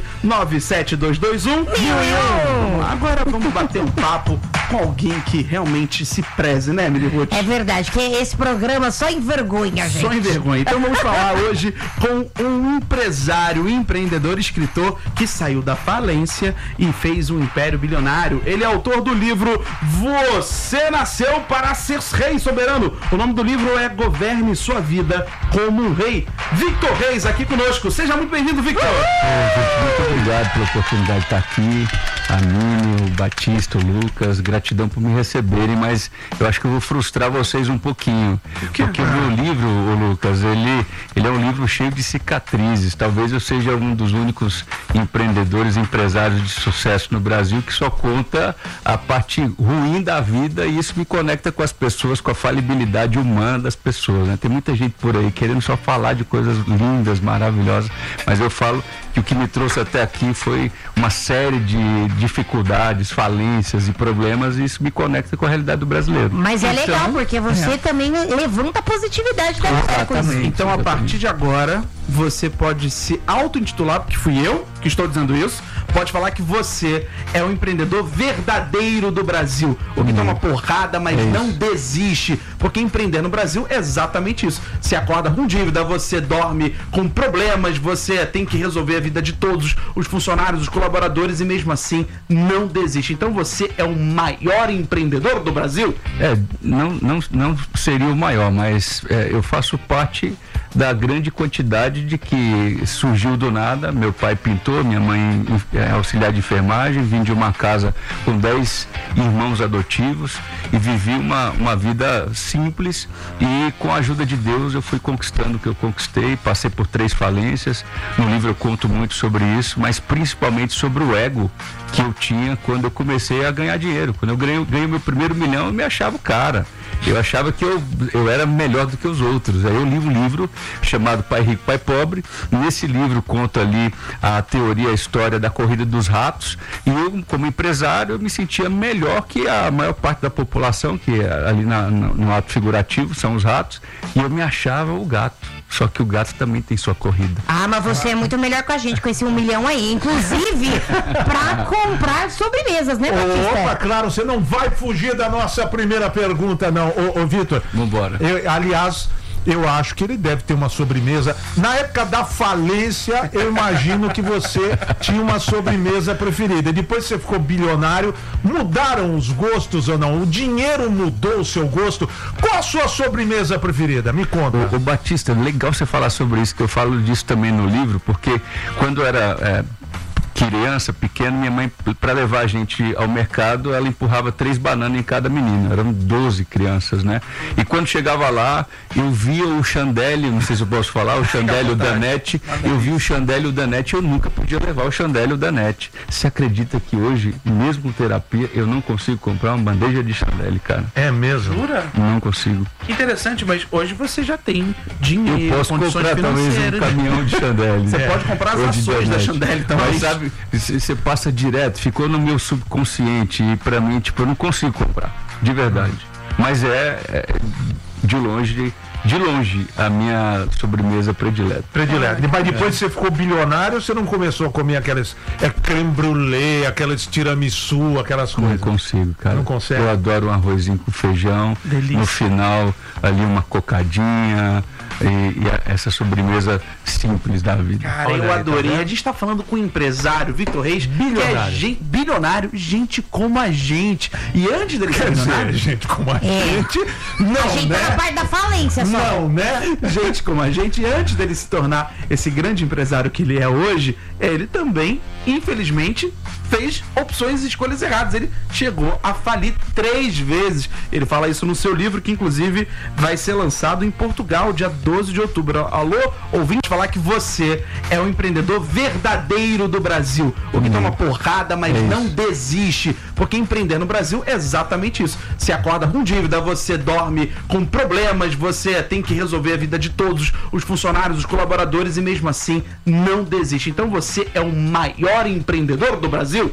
97221 1001. Agora vamos bater um papo com alguém que realmente se preze, né, Mini Ruth? É verdade, que esse programa só envergonha, gente. Só em vergonha. Então vamos falar hoje com um empresário, empreendedor, escritor que saiu da falência e fez um império bilionário. Ele é autor do livro Você Nasceu para Ser Rei Soberano. O nome do livro é Governe Sua Vida como um Rei. Victor Reis aqui conosco. Seja muito bem-vindo, Victor. Muito obrigado pela oportunidade de estar aqui. A Mini, o Batista, o Lucas, gratidão por me receberem, mas eu acho que eu vou frustrar vocês um pouquinho. Porque o meu livro, ô Lucas, ele é um livro cheio de cicatrizes. Talvez eu seja um dos únicos empreendedores, empresários de sucesso no Brasil que só conta a parte ruim da vida, e isso me conecta com as pessoas, com a falibilidade humana das pessoas, né? Tem muita gente por aí querendo só falar de coisas lindas, maravilhosas, mas eu falo que o que me trouxe até aqui foi uma série de dificuldades, falências e problemas, e isso me conecta com a realidade do brasileiro. Mas é legal, porque você também levanta a positividade da coisa. Então, a partir de agora, você pode se auto-intitular, porque fui eu que estou dizendo isso, pode falar que você é o empreendedor verdadeiro do Brasil, o que toma porrada, mas não desiste, porque empreender no Brasil é exatamente isso. Você acorda com dívida, você dorme com problemas, você tem que resolver a vida de todos os funcionários, os colaboradores, e mesmo assim não desiste. Então você é o maior empreendedor do Brasil? Não seria o maior, mas eu faço parte da grande quantidade de que surgiu do nada. Meu pai pintor, minha mãe é auxiliar de enfermagem, vim de uma casa com 10 irmãos adotivos e vivi uma vida simples, e com a ajuda de Deus eu fui conquistando o que eu conquistei. Passei por 3 falências. No livro eu conto muito sobre isso, mas principalmente sobre o ego que eu tinha quando eu comecei a ganhar dinheiro. Quando eu ganhei meu primeiro milhão, eu me achava o cara. Eu achava que eu era melhor do que os outros. Aí eu li um livro chamado Pai Rico, Pai Pobre. Nesse livro conto ali a teoria, a história da corrida dos ratos. E eu, como empresário, eu me sentia melhor que a maior parte da população, que ali no ato figurativo são os ratos. E eu me achava o gato. Só que o gato também tem sua corrida. Ah, mas você é muito melhor com a gente, com esse 1 milhão aí. Inclusive, pra comprar sobremesas, né, Batista? Opa, claro, você não vai fugir da nossa primeira pergunta, não. Ô Vitor. Vambora. Aliás, eu acho que ele deve ter uma sobremesa. Na época da falência, eu imagino que você tinha uma sobremesa preferida. Depois você ficou bilionário, mudaram os gostos ou não? O dinheiro mudou o seu gosto? Qual a sua sobremesa preferida? Me conta. Ô Batista, legal você falar sobre isso, que eu falo disso também no livro, porque quando eu era criança, pequena, minha mãe, para levar a gente ao mercado, ela empurrava 3 bananas em cada menino. Eram 12 crianças, né? E quando chegava lá, eu via o Chandelle, não sei se eu posso falar, o Chandelle e o Danete. Eu vi o Chandelle e o Danete, eu nunca podia levar o Chandelle e o Danete. Você acredita que hoje, mesmo com terapia, eu não consigo comprar uma bandeja de Chandelle, cara? É mesmo? Jura? Não consigo. Que interessante, mas hoje você já tem dinheiro, eu posso comprar talvez um caminhão de Chandelle. Você pode comprar as ações da Chandelle também. Mas sabe, você passa direto, ficou no meu subconsciente, e pra mim, tipo, eu não consigo comprar, de verdade. Mas de longe a minha sobremesa predileta. Mas depois que você ficou bilionário, você não começou a comer aquelas creme brulee, aquelas tiramisu, aquelas coisas? Não consigo, cara. Não consegue? Eu adoro um arrozinho com feijão. Delícia. No final, ali uma cocadinha e essa sobremesa simples da vida. Cara, eu adorei. A gente tá falando com um empresário, Vitor Reis, bilionário. Que é bilionário, gente como a gente. E antes dele ser bilionário, gente como a gente, não, a gente né? tá na parte da falência só. Não, né? Gente como a gente, antes dele se tornar esse grande empresário que ele é hoje, ele também, infelizmente, fez opções e escolhas erradas. Ele chegou a falir 3 vezes. Ele fala isso no seu livro, que inclusive vai ser lançado em Portugal, dia 12 de outubro. Alô, ouvinte, falar que você é um empreendedor verdadeiro do Brasil. O que toma porrada, mas não desiste. Porque empreender no Brasil é exatamente isso. Você acorda com dívida, você dorme com problemas, você tem que resolver a vida de todos os funcionários, os colaboradores, e mesmo assim não desiste. Então você é o maior empreendedor do Brasil?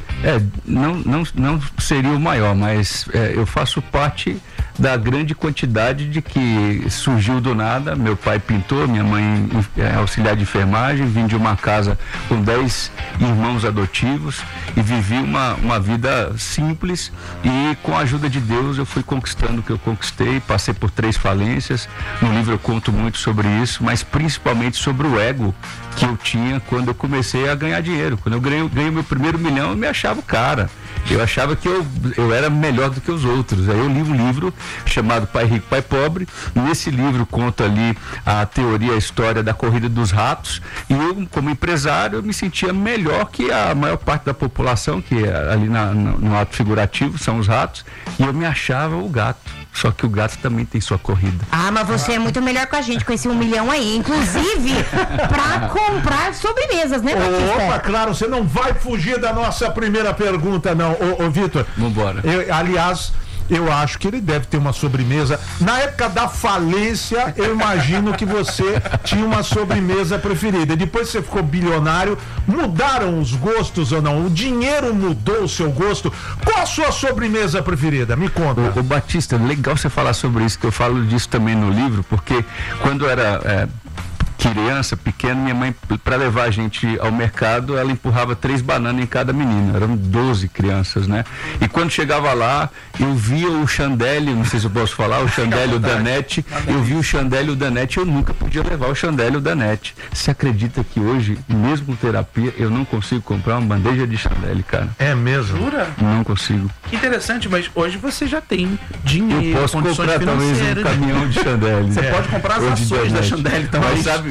Não seria o maior, mas eu faço parte da grande quantidade de que surgiu do nada. Meu pai pintor, minha mãe é auxiliar de enfermagem, vim de uma casa com 10 irmãos adotivos e vivi uma vida simples, e com a ajuda de Deus eu fui conquistando o que eu conquistei. Passei por 3 falências. No livro eu conto muito sobre isso, mas principalmente sobre o ego que eu tinha quando eu comecei a ganhar dinheiro. Quando eu ganhei meu primeiro milhão, eu me achava o cara. Eu achava que eu era melhor do que os outros. Aí eu li um livro chamado Pai Rico, Pai Pobre. Nesse livro conto ali a teoria, a história da corrida dos ratos. E eu, como empresário, eu me sentia melhor que a maior parte da população, que ali no ato figurativo são os ratos. E eu me achava o gato. Só que o gato também tem sua corrida. Ah, mas você é muito melhor com a gente, com esse 1 milhão aí. Inclusive, pra comprar sobremesas, né, Batista? Opa, claro, você não vai fugir da nossa primeira pergunta, não. Ô Vitor. Vambora. Aliás, eu acho que ele deve ter uma sobremesa. Na época da falência, eu imagino que você tinha uma sobremesa preferida. Depois que você ficou bilionário, mudaram os gostos ou não? O dinheiro mudou o seu gosto? Qual a sua sobremesa preferida? Me conta. Ô Batista, legal você falar sobre isso, que eu falo disso também no livro, porque quando eu era criança, pequena, minha mãe, para levar a gente ao mercado, ela empurrava 3 bananas em cada menino. Eram 12 crianças, né? E quando chegava lá, eu via o Chandelle, não sei se eu posso falar, o Chandelle e o Danete. Eu vi o Chandelle e o Danete, eu nunca podia levar o Chandelle e o Danete. Você acredita que hoje, mesmo com terapia, eu não consigo comprar uma bandeja de Chandelle, cara? É mesmo? Jura? Não consigo. Que interessante, mas hoje você já tem dinheiro, eu posso comprar talvez um caminhão de Chandelle. Você pode comprar as ações da Chandelle também. Mas sabe,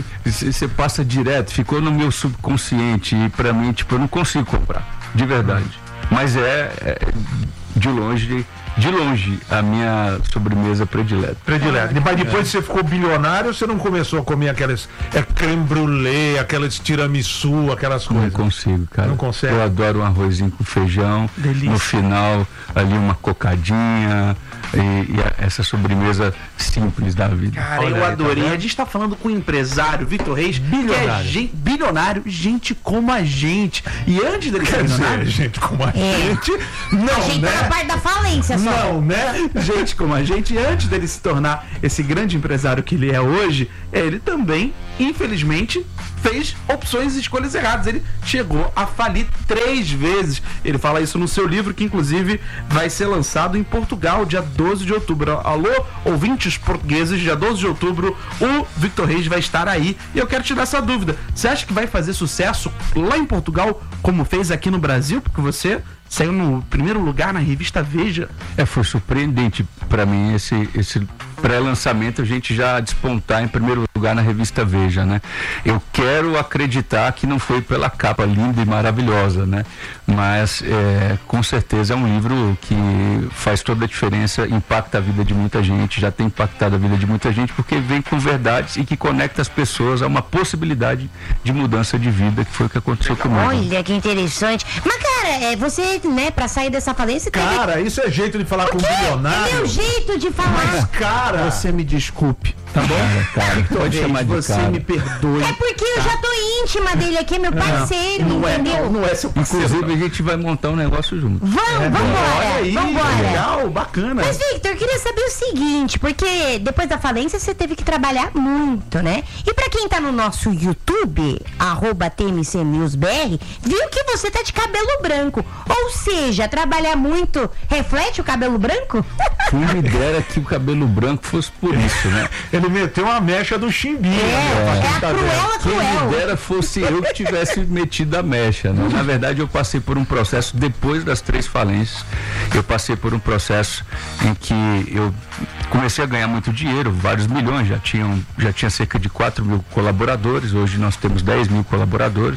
você passa direto, ficou no meu subconsciente e pra mim, tipo, eu não consigo comprar, de verdade. Mas é de longe a minha sobremesa predileta. Mas depois você ficou bilionário, você não começou a comer aquelas creme brulee, aquelas tiramisu, aquelas coisas? Não consigo, cara. Não consegue? Eu adoro um arrozinho com feijão. Delícia. No final, ali uma cocadinha e essa sobremesa simples da vida. Cara, eu adorei. A gente tá falando com um empresário, Victor Reis, bilionário. Que é bilionário, gente como a gente. E antes dele ser bilionário, gente como a gente, não, a gente né? tá na parte da falência só. Não, né? Gente como a gente, antes dele se tornar esse grande empresário que ele é hoje, ele também, infelizmente, fez opções e escolhas erradas. Ele chegou a falir 3 vezes. Ele fala isso no seu livro, que inclusive vai ser lançado em Portugal, dia 12 de outubro. Alô, ouvintes portugueses, dia 12 de outubro, o Victor Reis vai estar aí. E eu quero tirar essa dúvida. Você acha que vai fazer sucesso lá em Portugal, como fez aqui no Brasil? Porque você saiu no primeiro lugar na revista Veja. Foi surpreendente para mim esse pré-lançamento, a gente já despontar em primeiro lugar na revista Veja, né? Eu quero acreditar que não foi pela capa linda e maravilhosa, né? Mas com certeza é um livro que faz toda a diferença, impacta a vida de muita gente, já tem impactado a vida de muita gente, porque vem com verdades e que conecta as pessoas a uma possibilidade de mudança de vida, que foi o que aconteceu comigo. Olha, que interessante. Mas, cara, você, né, pra sair dessa falência... Cara, isso é jeito de falar com um bilionário. É meu jeito de falar. Mas, cara... Você me desculpe, tá bom? Cara, pode chamar de você cara. me perdoe. É porque eu já tô íntima dele aqui, é meu parceiro, entendeu? Não é seu parceiro. Inclusive, a gente vai montar um negócio junto. Vambora, Olha aí, legal, bacana. Mas, Victor, eu queria saber o seguinte, porque depois da falência você teve que trabalhar muito, né? E pra quem tá no nosso YouTube, @TMCNewsBR, viu que você tá de cabelo branco. Ou seja, trabalhar muito reflete o cabelo branco? Quem me dera que o cabelo branco fosse por isso, né? Ele meteu uma mecha do Chimbinha. É a Cruella Quem Cruel. me dera fosse eu que tivesse metido a mecha, né? Na verdade, eu passei por um processo, depois das 3 falências, eu passei por um processo em que eu comecei a ganhar muito dinheiro, vários milhões, já tinha cerca de 4 mil colaboradores, hoje nós temos 10 mil colaboradores,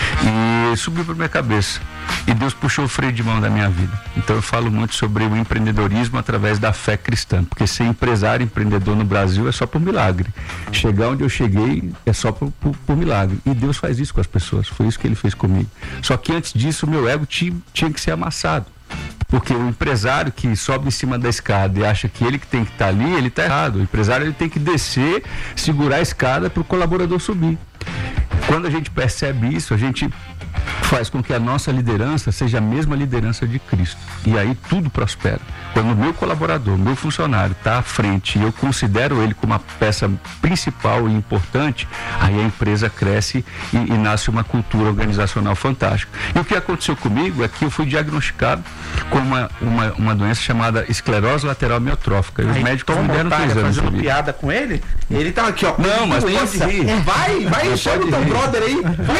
e subiu para minha cabeça. E Deus puxou o freio de mão da minha vida. Então eu falo muito sobre o empreendedorismo através da fé cristã, porque ser empresário, empreendedor no Brasil é só por milagre. Chegar onde eu cheguei é só por milagre. E Deus faz isso com as pessoas, foi isso que Ele fez comigo. Só que antes disso o meu ego tinha que ser amassado. Porque o empresário que sobe em cima da escada e acha que ele que tem que estar ali, ele está errado. O empresário ele tem que descer, segurar a escada para o colaborador subir. Quando a gente percebe isso, a gente faz com que a nossa liderança seja a mesma liderança de Cristo. E aí tudo prospera. Quando o meu colaborador, meu funcionário está à frente e eu considero ele como a peça principal e importante, aí a empresa cresce e nasce uma cultura organizacional fantástica. E o que aconteceu comigo é que eu fui diagnosticado com uma doença chamada esclerose lateral amiotrófica. E os médicos me deram 3 anos fazendo de vida. piada com ele? Ele tá aqui, ó. Não, mas pode rir. Vai encher o teu brother aí.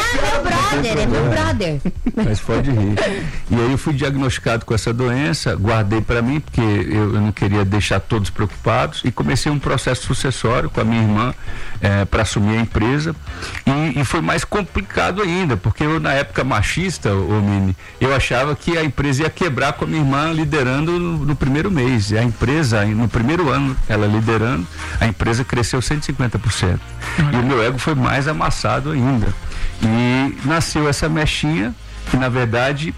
É meu brother. Mas pode rir. E aí eu fui diagnosticado com essa doença, guardei para mim, porque eu não queria deixar todos preocupados, e comecei um processo sucessório com a minha irmã para assumir a empresa. E foi mais complicado ainda, porque eu, na época machista, Mini, eu achava que a empresa ia quebrar com a minha irmã liderando no primeiro mês. E a empresa, no primeiro ano, ela liderando, a empresa cresceu 150%. E o meu ego foi mais amassado ainda. E nasceu essa mechinha, que na verdade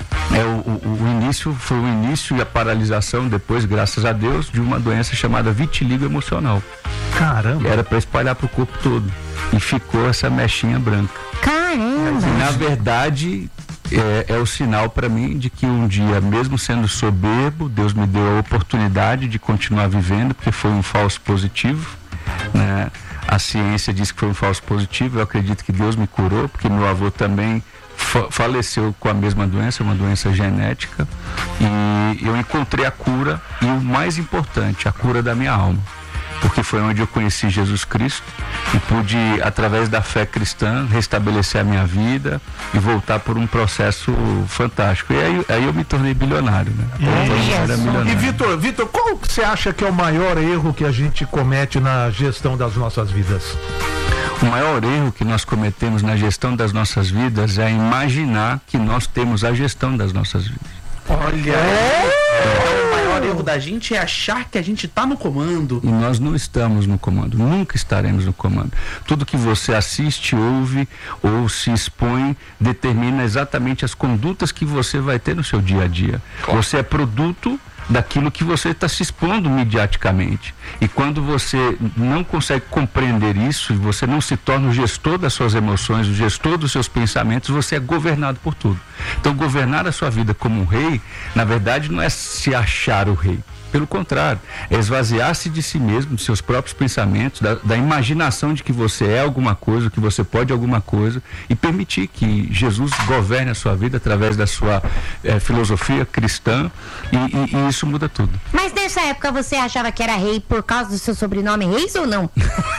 foi o início e a paralisação depois, graças a Deus, de uma doença chamada vitiligo emocional. Caramba! Era para espalhar para o corpo todo. E ficou essa mechinha branca. Caramba! E, na verdade, é o sinal para mim de que um dia, mesmo sendo soberbo, Deus me deu a oportunidade de continuar vivendo, porque foi um falso positivo, né? A ciência diz que foi um falso positivo, eu acredito que Deus me curou, porque meu avô também faleceu com a mesma doença, uma doença genética, e eu encontrei a cura, e o mais importante, a cura da minha alma. porque foi onde eu conheci Jesus Cristo e pude, através da fé cristã, restabelecer a minha vida e voltar por um processo fantástico. E aí eu me tornei bilionário, né? E Vitor, qual que você acha que é o maior erro que a gente comete na gestão das nossas vidas? O maior erro que nós cometemos na gestão das nossas vidas é imaginar que nós temos a gestão das nossas vidas. Olha, o maior erro da gente é achar que a gente está no comando. E nós não estamos no comando, nunca estaremos no comando. Tudo que você assiste, ouve ou se expõe determina exatamente as condutas que você vai ter no seu dia a dia. Você é produto daquilo que você está se expondo mediaticamente. E quando você não consegue compreender isso, e você não se torna o gestor das suas emoções, o gestor dos seus pensamentos, você é governado por tudo. Então, governar a sua vida como um rei, na verdade, não é se achar o rei. Pelo contrário, é esvaziar-se de si mesmo, de seus próprios pensamentos, da imaginação de que você é alguma coisa, que você pode alguma coisa, e permitir que Jesus governe a sua vida através da sua filosofia cristã, e isso muda tudo. Mas nessa época você achava que era rei por causa do seu sobrenome Reis ou não?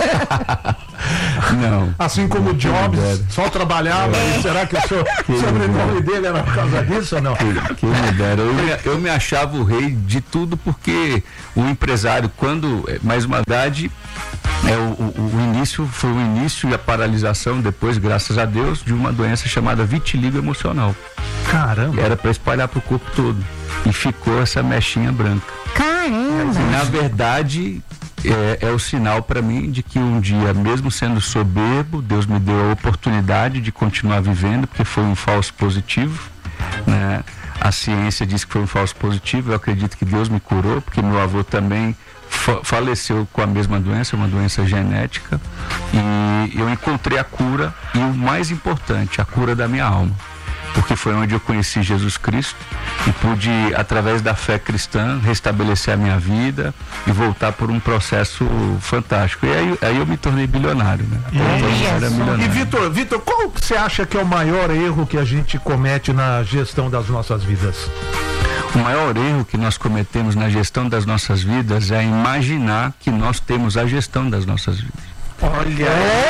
Não. Assim como o Jobs só trabalhava, e será que o sobrenome dele era por causa disso ou não? Que me dera. Eu me achava o rei de tudo, porque o empresário, quando, mais uma verdade, o início foi o início e a paralisação depois, graças a Deus, de uma doença chamada vitiligo emocional. Caramba! Era para espalhar para o corpo todo. E ficou essa mechinha branca. Caramba! E, na verdade, é o sinal para mim de que um dia, mesmo sendo soberbo, Deus me deu a oportunidade de continuar vivendo, porque foi um falso positivo, né? A ciência diz que foi um falso positivo. Eu acredito que Deus me curou, porque meu avô também faleceu com a mesma doença, uma doença genética, e eu encontrei a cura, e o mais importante, a cura da minha alma, porque foi onde eu conheci Jesus Cristo e pude, através da fé cristã, restabelecer a minha vida e voltar por um processo fantástico. E aí eu me tornei bilionário, né? E Vitor, qual que você acha que é o maior erro que a gente comete na gestão das nossas vidas? O maior erro que nós cometemos na gestão das nossas vidas é imaginar que nós temos a gestão das nossas vidas. Olha,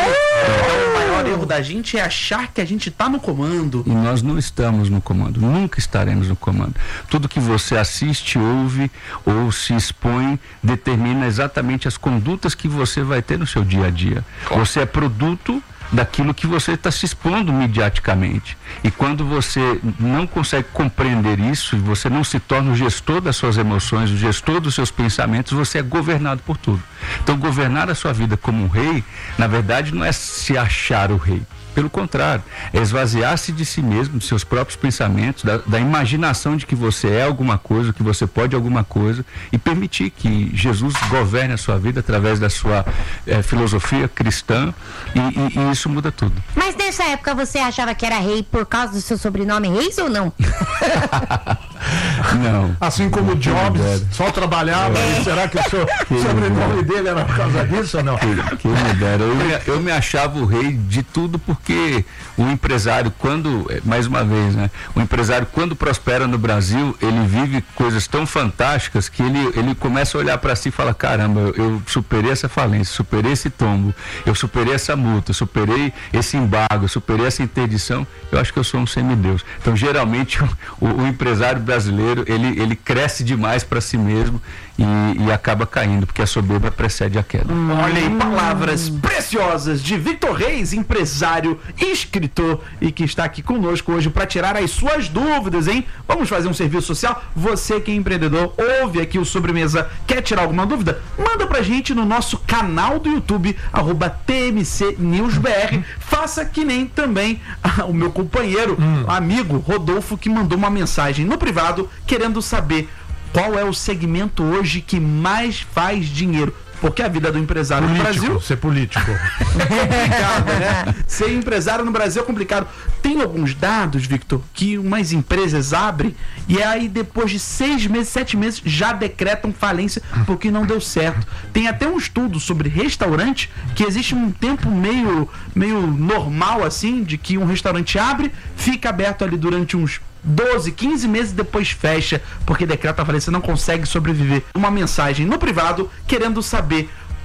o maior erro da gente é achar que a gente está no comando. E nós não estamos no comando, nunca estaremos no comando. Tudo que você assiste, ouve ou se expõe determina exatamente as condutas que você vai ter no seu dia a dia. Você é produto daquilo que você está se expondo mediaticamente. E quando você não consegue compreender isso, e você não se torna o gestor das suas emoções, o gestor dos seus pensamentos, você é governado por tudo. Então, governar a sua vida como um rei, na verdade, não é se achar o rei. Pelo contrário, é esvaziar-se de si mesmo, de seus próprios pensamentos, da imaginação de que você é alguma coisa, que você pode alguma coisa, e permitir que Jesus governe a sua vida através da sua filosofia cristã, e isso muda tudo. Mas nessa época você achava que era rei por causa do seu sobrenome Reis ou não? Não. Assim como o Jobs só trabalhava, e será que o sobrenome dele era por causa disso ou não? Que me dera. Eu me achava o rei de tudo, porque o empresário, quando, mais uma vez, né? O empresário, quando prospera no Brasil, ele vive coisas tão fantásticas que ele começa a olhar para si e fala: caramba, eu superei essa falência, superei esse tombo, eu superei essa multa, superei esse embargo, superei essa interdição. Eu acho que eu sou um semideus. Então, geralmente, o empresário brasileiro, ele cresce demais para si mesmo e acaba caindo, porque a soberba precede a queda. Olha aí, palavras preciosas de Vitor Reis, empresário, escritor, e que está aqui conosco hoje para tirar as suas dúvidas, hein? Vamos fazer um serviço social? Você que é empreendedor, ouve aqui o Sobremesa, quer tirar alguma dúvida? Manda pra gente no nosso canal do YouTube, @TMCNewsBR. Faça que nem também o meu companheiro, amigo Rodolfo, que mandou uma mensagem no privado querendo saber qual é o segmento hoje que mais faz dinheiro. Porque a vida do empresário no Brasil... Ser político. É complicado, né? Ser empresário no Brasil é complicado. Tem alguns dados, Victor, que umas empresas abrem e aí depois de 6 meses, 7 meses, já decretam falência porque não deu certo. Tem até um estudo sobre restaurante que existe um tempo meio normal, assim, de que um restaurante abre, fica aberto ali durante uns 12, 15 meses, depois fecha, porque decreta a falência, não consegue sobreviver. Uma mensagem no privado querendo saber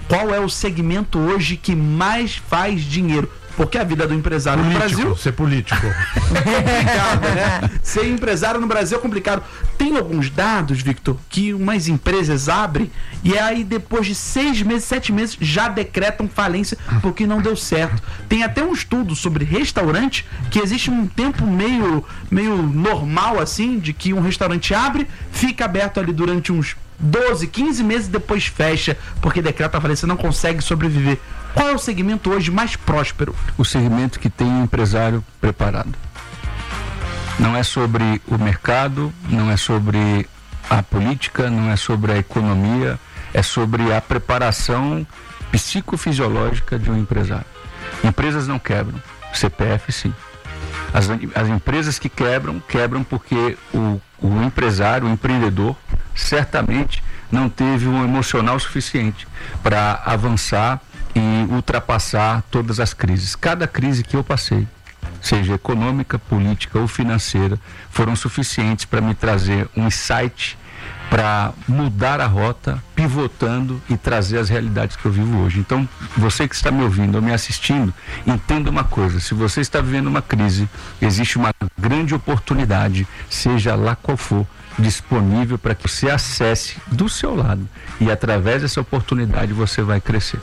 qual é o segmento hoje que mais faz dinheiro? Porque a vida do empresário no Brasil... Ser político. É complicado, né? Ser empresário no Brasil é complicado. Tem alguns dados, Victor, que umas empresas abrem e aí depois de 6 meses, 7 meses, já decretam falência porque não deu certo. Tem até um estudo sobre restaurante que existe um tempo meio normal, assim, de que um restaurante abre, fica aberto ali durante uns 12, 15 meses, depois fecha, porque decreta a falência, não consegue sobreviver. Qual é o segmento hoje mais próspero? O segmento que tem um empresário preparado. Não é sobre o mercado, não é sobre a política, não é sobre a economia, é sobre a preparação psicofisiológica de um empresário. Empresas não quebram, CPF sim. As empresas que quebram porque o empresário, o empreendedor, certamente não teve um emocional suficiente para avançar e ultrapassar todas as crises. Cada crise que eu passei, seja econômica, política ou financeira, foram suficientes para me trazer um insight para mudar a rota, pivotando e trazer as realidades que eu vivo hoje. Então, você que está me ouvindo ou me assistindo, entenda uma coisa: se você está vivendo uma crise, existe uma grande oportunidade, seja lá qual for, disponível para que você acesse do seu lado, e através dessa oportunidade você vai crescer.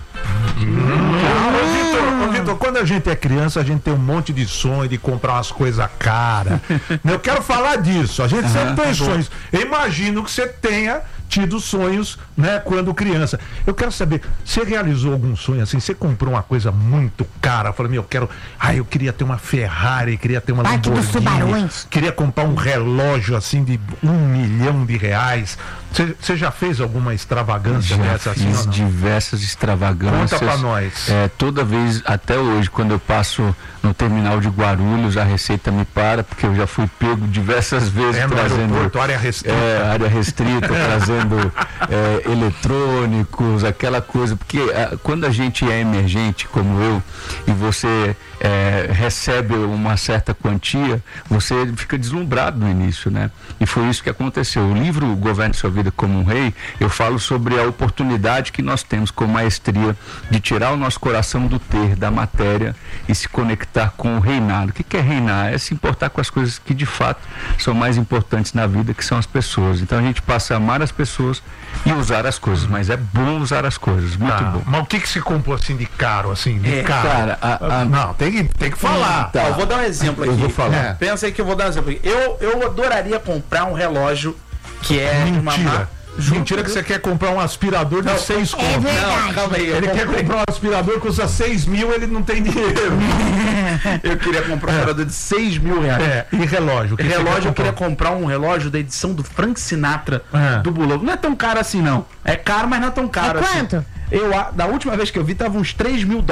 Vitor, quando a gente é criança, a gente tem um monte de sonho de comprar umas coisas caras. Eu quero falar disso. A gente sempre tem sonhos. Eu imagino que você tenha tido sonhos, né, quando criança. Eu quero saber, você realizou algum sonho assim? Você comprou uma coisa muito cara? Eu falei, eu queria ter uma Ferrari, queria ter uma Lamborghini, queria comprar um relógio assim de R$1 milhão. Você já fez alguma extravagância dessa assim? Já fiz diversas extravagâncias. Conta pra nós. Toda vez, até hoje, quando eu passo no terminal de Guarulhos, a Receita me para, porque eu já fui pego diversas vezes trazendo área restrita, área restrita trazendo eletrônicos, aquela coisa, porque quando a gente é emergente como eu e você recebe uma certa quantia, você fica deslumbrado no início, né? E foi isso que aconteceu. O livro Governe Sua Vida como um Rei, eu falo sobre a oportunidade que nós temos com maestria de tirar o nosso coração do ter, da matéria, e se conectar com o reinado. O que é reinar? É se importar com as coisas que de fato são mais importantes na vida, que são as pessoas. Então a gente passa a amar as pessoas e usar as coisas, mas é bom usar as coisas, muito bom. Mas o que se comprou assim de caro, assim, de caro? Cara, não, tem que falar. Tá. Eu vou dar um exemplo aqui. Eu vou falar. Pensa aí que eu vou dar um exemplo aqui. Eu adoraria comprar um relógio que é Mentira que você quer comprar um aspirador de 6 contos. Não, calma aí. Ele quer comprar um aspirador que custa 6 mil, ele não tem dinheiro. Eu queria comprar um aspirador de 6 mil reais. E relógio? Eu queria comprar um relógio da edição do Frank Sinatra, do Bullock. Não é tão caro assim, não. É caro, mas não é tão caro assim. Quanto? Da última vez que eu vi, tava uns $3 mil.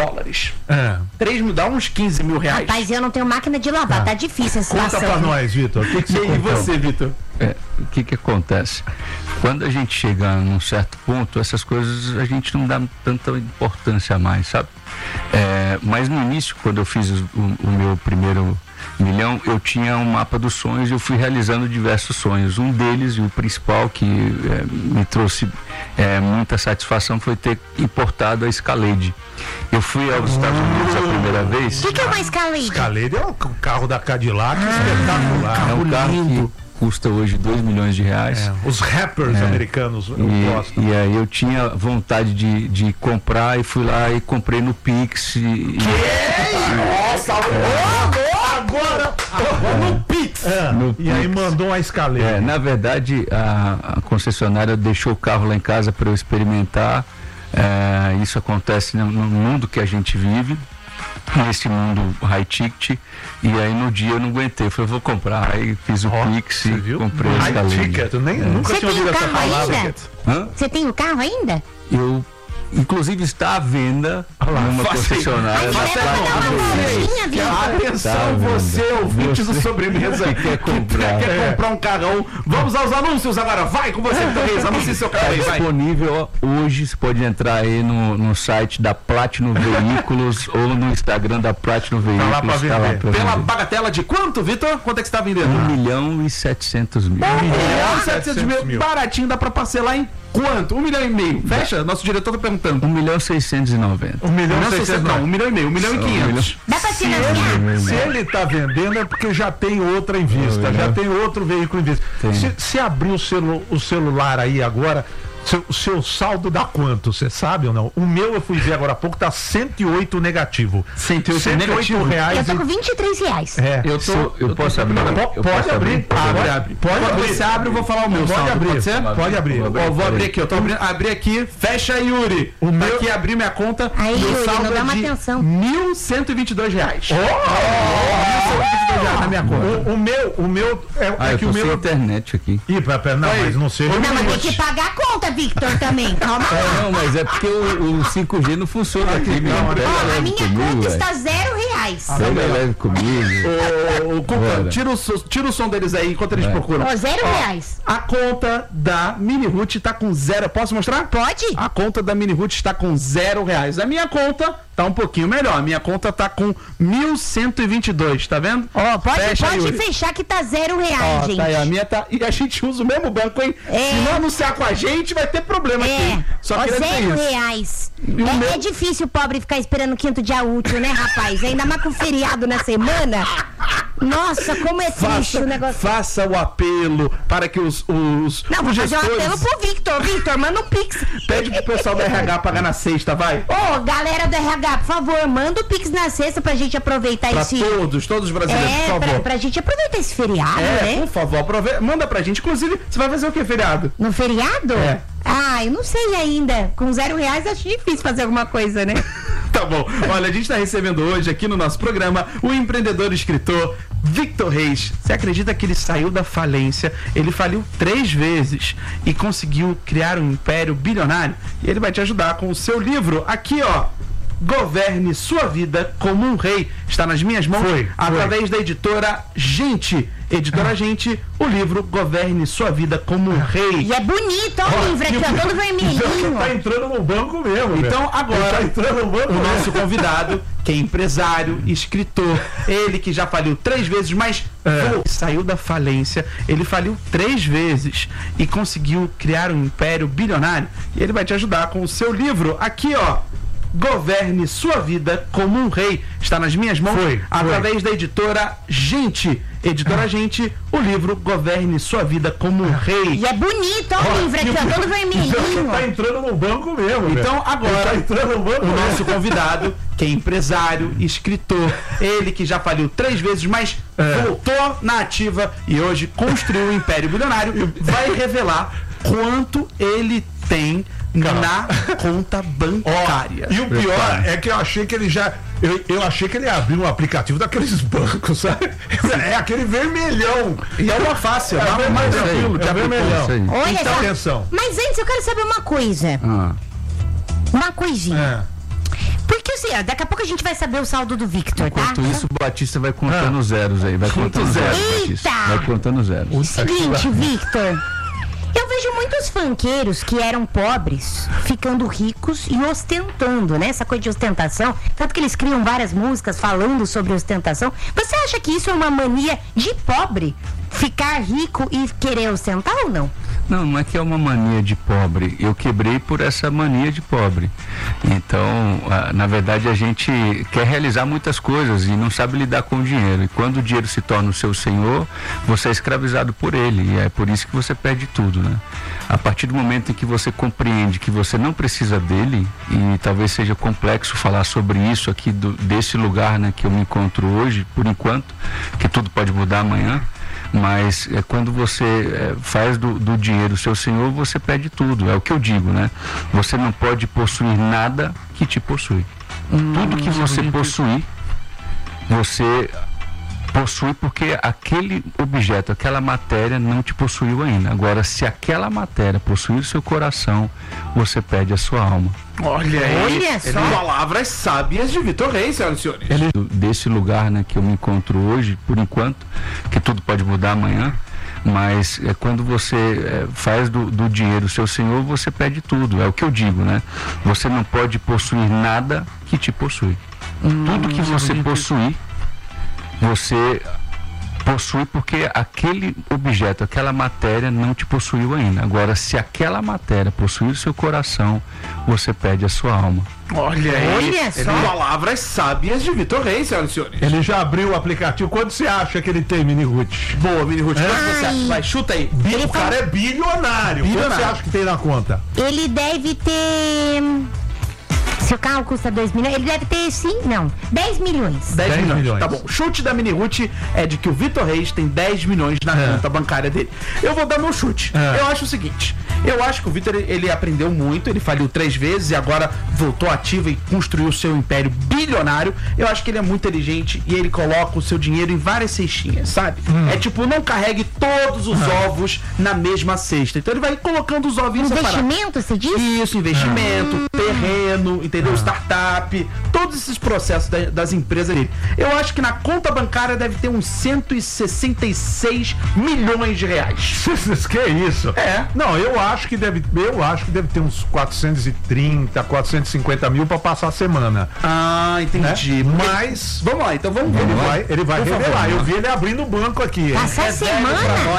3 mil dá uns 15 mil reais. Rapaz, eu não tenho máquina de lavar, tá difícil a situação. Conta pra nós, Vitor. E você, Vitor? O que acontece? Quando a gente chega num certo ponto, essas coisas a gente não dá tanta importância mais, sabe? Mas no início, quando eu fiz o meu primeiro milhão, eu tinha um mapa dos sonhos e eu fui realizando diversos sonhos. Um deles, e o principal que me trouxe muita satisfação, foi ter importado a Escalade. Eu fui aos Estados Unidos a primeira vez. O que é uma Escalade? Escalade é um carro da Cadillac espetacular. É um carro que custa hoje R$2 milhões. Os rappers americanos gostam. E aí eu tinha vontade de comprar e fui lá e comprei no Pix. Nossa, agora no Pix. E aí mandou uma Escalade. Na verdade, a concessionária deixou o carro lá em casa para eu experimentar. Isso acontece no mundo que a gente vive, nesse mundo high ticket, e aí no dia eu não aguentei, eu falei, vou comprar, aí fiz o Pix e comprei a Escalade. High ticket, nunca tinha ouvido essa palavra. Você tem o carro ainda? Eu, inclusive, está à venda numa concessionária da Atenção, você, ouvinte do Sobremesa, que quer comprar um carrão. Vamos aos anúncios agora, vai com você, Vitor Reis, anuncie seu carro aí, vai. Disponível hoje, você pode entrar aí no site da Platinum Veículos ou no Instagram da Platinum Veículos. Tá lá pra vender. Pela bagatela de quanto, Vitor? Quanto é que você está vendendo? R$1.700.000. R$1.700.000, baratinho, dá pra parcelar em quanto? R$1,5 milhão. Fecha? Nosso diretor tá perguntando. perguntando. 1.690.000. 1.690.000. Não, 1,5 milhão. 1.500.000. Dá pra financiar? Se ele tá vendendo é porque já tem outra em vista, já tem outro veículo em vista. Se abrir o celular aí agora, o seu saldo dá quanto? Você sabe ou não? O meu, eu fui ver agora há pouco, tá 108 negativo. 108 negativo? Reais. Eu tô com R$23. É. Eu posso abrir? Pode abrir. Pode abrir. Você abre, eu vou falar o meu. Pode abrir. Pode ser? Pode abrir. Vou abrir aqui. Eu tô abrindo. Abri aqui. Fecha aí, Yuri. O meu aqui, abrir minha conta. Aí, meu Yuri, saldo não dá uma de atenção. R$1.122. Na minha conta. O meu é eu que tô o sem meu. internet aqui. Ih, não, mas não seja. Não, mas tem que pagar a conta, Victor, também. Calma lá. Não, mas é porque o 5G não funciona aqui, meu. Ó, a minha conta está R$0. Pega leve comigo. Ô, Cuca, tira o som deles aí enquanto eles procuram. Ó, R$0. A conta da Mini Root tá com 0. Posso mostrar? Pode. A conta da Mini Root está com R$0. A minha conta tá um pouquinho melhor. A minha conta tá com 1.122, tá vendo? Ó, pode Yuri. fechar que tá R$0, Ó, gente. tá aí, a minha tá. E a gente usa o mesmo banco, hein? Se não anunciar com a gente, vai ter problema aqui. Só Ó, queria dizer R$0. isso. É difícil o pobre ficar esperando o quinto dia útil, né, rapaz? Ainda mais com feriado na semana. Nossa, como é triste o negócio. Faça o apelo para que os Não, vou fazer um apelo pro Victor. Victor, manda um pix. Pede pro pessoal do RH pagar na sexta, vai. Ô, galera do RH, por favor, manda o pix na sexta pra gente aproveitar Pra esse... todos os brasileiros, por favor. Pra gente aproveitar esse feriado, né? Por favor, manda pra gente. Inclusive, você vai fazer o que, feriado? No feriado? É. Ah, eu não sei ainda. Com R$0 acho difícil fazer alguma coisa, né? Tá bom. Olha, a gente tá recebendo hoje aqui no nosso programa o empreendedor e escritor Victor Reis. Você acredita que ele saiu da falência? Ele faliu 3 vezes e conseguiu criar um império bilionário. E ele vai te ajudar com o seu livro aqui, ó. Governe Sua Vida Como um Rei. Está nas minhas mãos através da editora Gente. Editora Gente, o livro Governe Sua Vida Como um Rei. E é bonito, ó, o livro aqui, ó, todo vermelhinho. Tá entrando no banco mesmo. Então, agora, tá entrando no banco o mesmo. nosso convidado, que é empresário, escritor, ele que já faliu 3 vezes, mas saiu da falência, ele faliu 3 vezes e conseguiu criar um império bilionário. E ele vai te ajudar com o seu livro aqui, ó. Governe Sua Vida Como um Rei. Está nas minhas mãos através da editora Gente. Editora Gente, o livro Governe Sua Vida Como um Rei. E é bonito, ó, o livro aqui, ó, todo vermelhinho. Tá entrando no banco mesmo. Então, agora, tá entrando no banco o mesmo. nosso convidado, que é empresário, escritor, ele que já faliu 3 vezes, mas voltou na ativa e hoje construiu um império bilionário, vai revelar quanto ele tem na conta bancária. E o pior é que eu achei que ele já. Eu achei que ele abriu um aplicativo daqueles bancos, sabe? É aquele vermelhão. E é uma fácil, é mais tranquilo, é vermelhão. Olha então, só. atenção. Mas antes eu quero saber uma coisa. Uma coisinha. Porque assim, ó, daqui a pouco a gente vai saber o saldo do Victor, Enquanto tá? isso, o Batista vai contando zeros aí. Vai contando zeros, Batista. Vai contando zeros. Seguinte, Victor. Eu vejo muitos funkeiros que eram pobres ficando ricos e ostentando, né? Essa coisa de ostentação. Tanto que eles criam várias músicas falando sobre ostentação. Você acha que isso é uma mania de pobre? Ficar rico e querer ostentar ou não? Não, não é que é uma mania de pobre. Eu quebrei por essa mania de pobre. Então, na verdade, a gente quer realizar muitas coisas e não sabe lidar com o dinheiro. E quando o dinheiro se torna o seu senhor, você é escravizado por ele. E é por isso que você perde tudo, né? A partir do momento em que você compreende que você não precisa dele, e talvez seja complexo falar sobre isso aqui desse lugar, né, que eu me encontro hoje, por enquanto, que tudo pode mudar amanhã. Mas quando você faz do dinheiro o seu senhor, você perde tudo. É o que eu digo, né? Você não pode possuir nada que te possui. Tudo que você possuir, você possui porque aquele objeto, aquela matéria não te possuiu ainda. Agora, se aquela matéria possuir o seu coração, você perde a sua alma. Olha aí, Olha só. Palavras sábias de Victor Reis, senhoras e senhores. Desse lugar, né, que eu me encontro hoje, por enquanto, que tudo pode mudar amanhã, mas quando você faz do dinheiro o seu senhor, você perde tudo. É o que eu digo, né? Você não pode possuir nada que te possui. Tudo que você possuir, você Possui porque aquele objeto, aquela matéria não te possuiu ainda. Agora, se aquela matéria possuir o seu coração, você perde a sua alma. Olha aí, só. Palavras sábias de Vitor Reis, senhoras e senhores. Ele já abriu o aplicativo. Quanto você acha que ele tem, Mini Ruth? Boa, Mini Ruth, quanto você acha? Vai, chuta aí. O cara é bilionário. Quanto você acha que tem na conta? Ele deve ter... Se o carro custa 2 milhões, ele deve ter 10 milhões. 10 milhões. Tá bom. O chute da Mini Ruth é de que o Vitor Reis tem 10 milhões na conta bancária dele. Eu vou dar meu chute. Eu acho o seguinte. Eu acho que o Vitor, ele aprendeu muito, ele faliu 3 vezes e agora voltou ativo e construiu o seu império bilionário. Eu acho que ele é muito inteligente e ele coloca o seu dinheiro em várias cestinhas, sabe? É tipo, não carregue todos os ovos na mesma cesta. Então ele vai colocando os ovinhos separados. Investimento, você disse? Isso, investimento, terreno, entendeu? Startup, todos esses processos das empresas dele. Eu acho que na conta bancária deve ter uns 166 milhões de reais. Que é isso? É. Não, eu acho que deve ter uns 430, 450 mil pra passar a semana. Ah, entendi. Mas, vamos lá, então vamos Ele vai revelar. Eu vi ele abrindo o banco aqui. Passar a semana?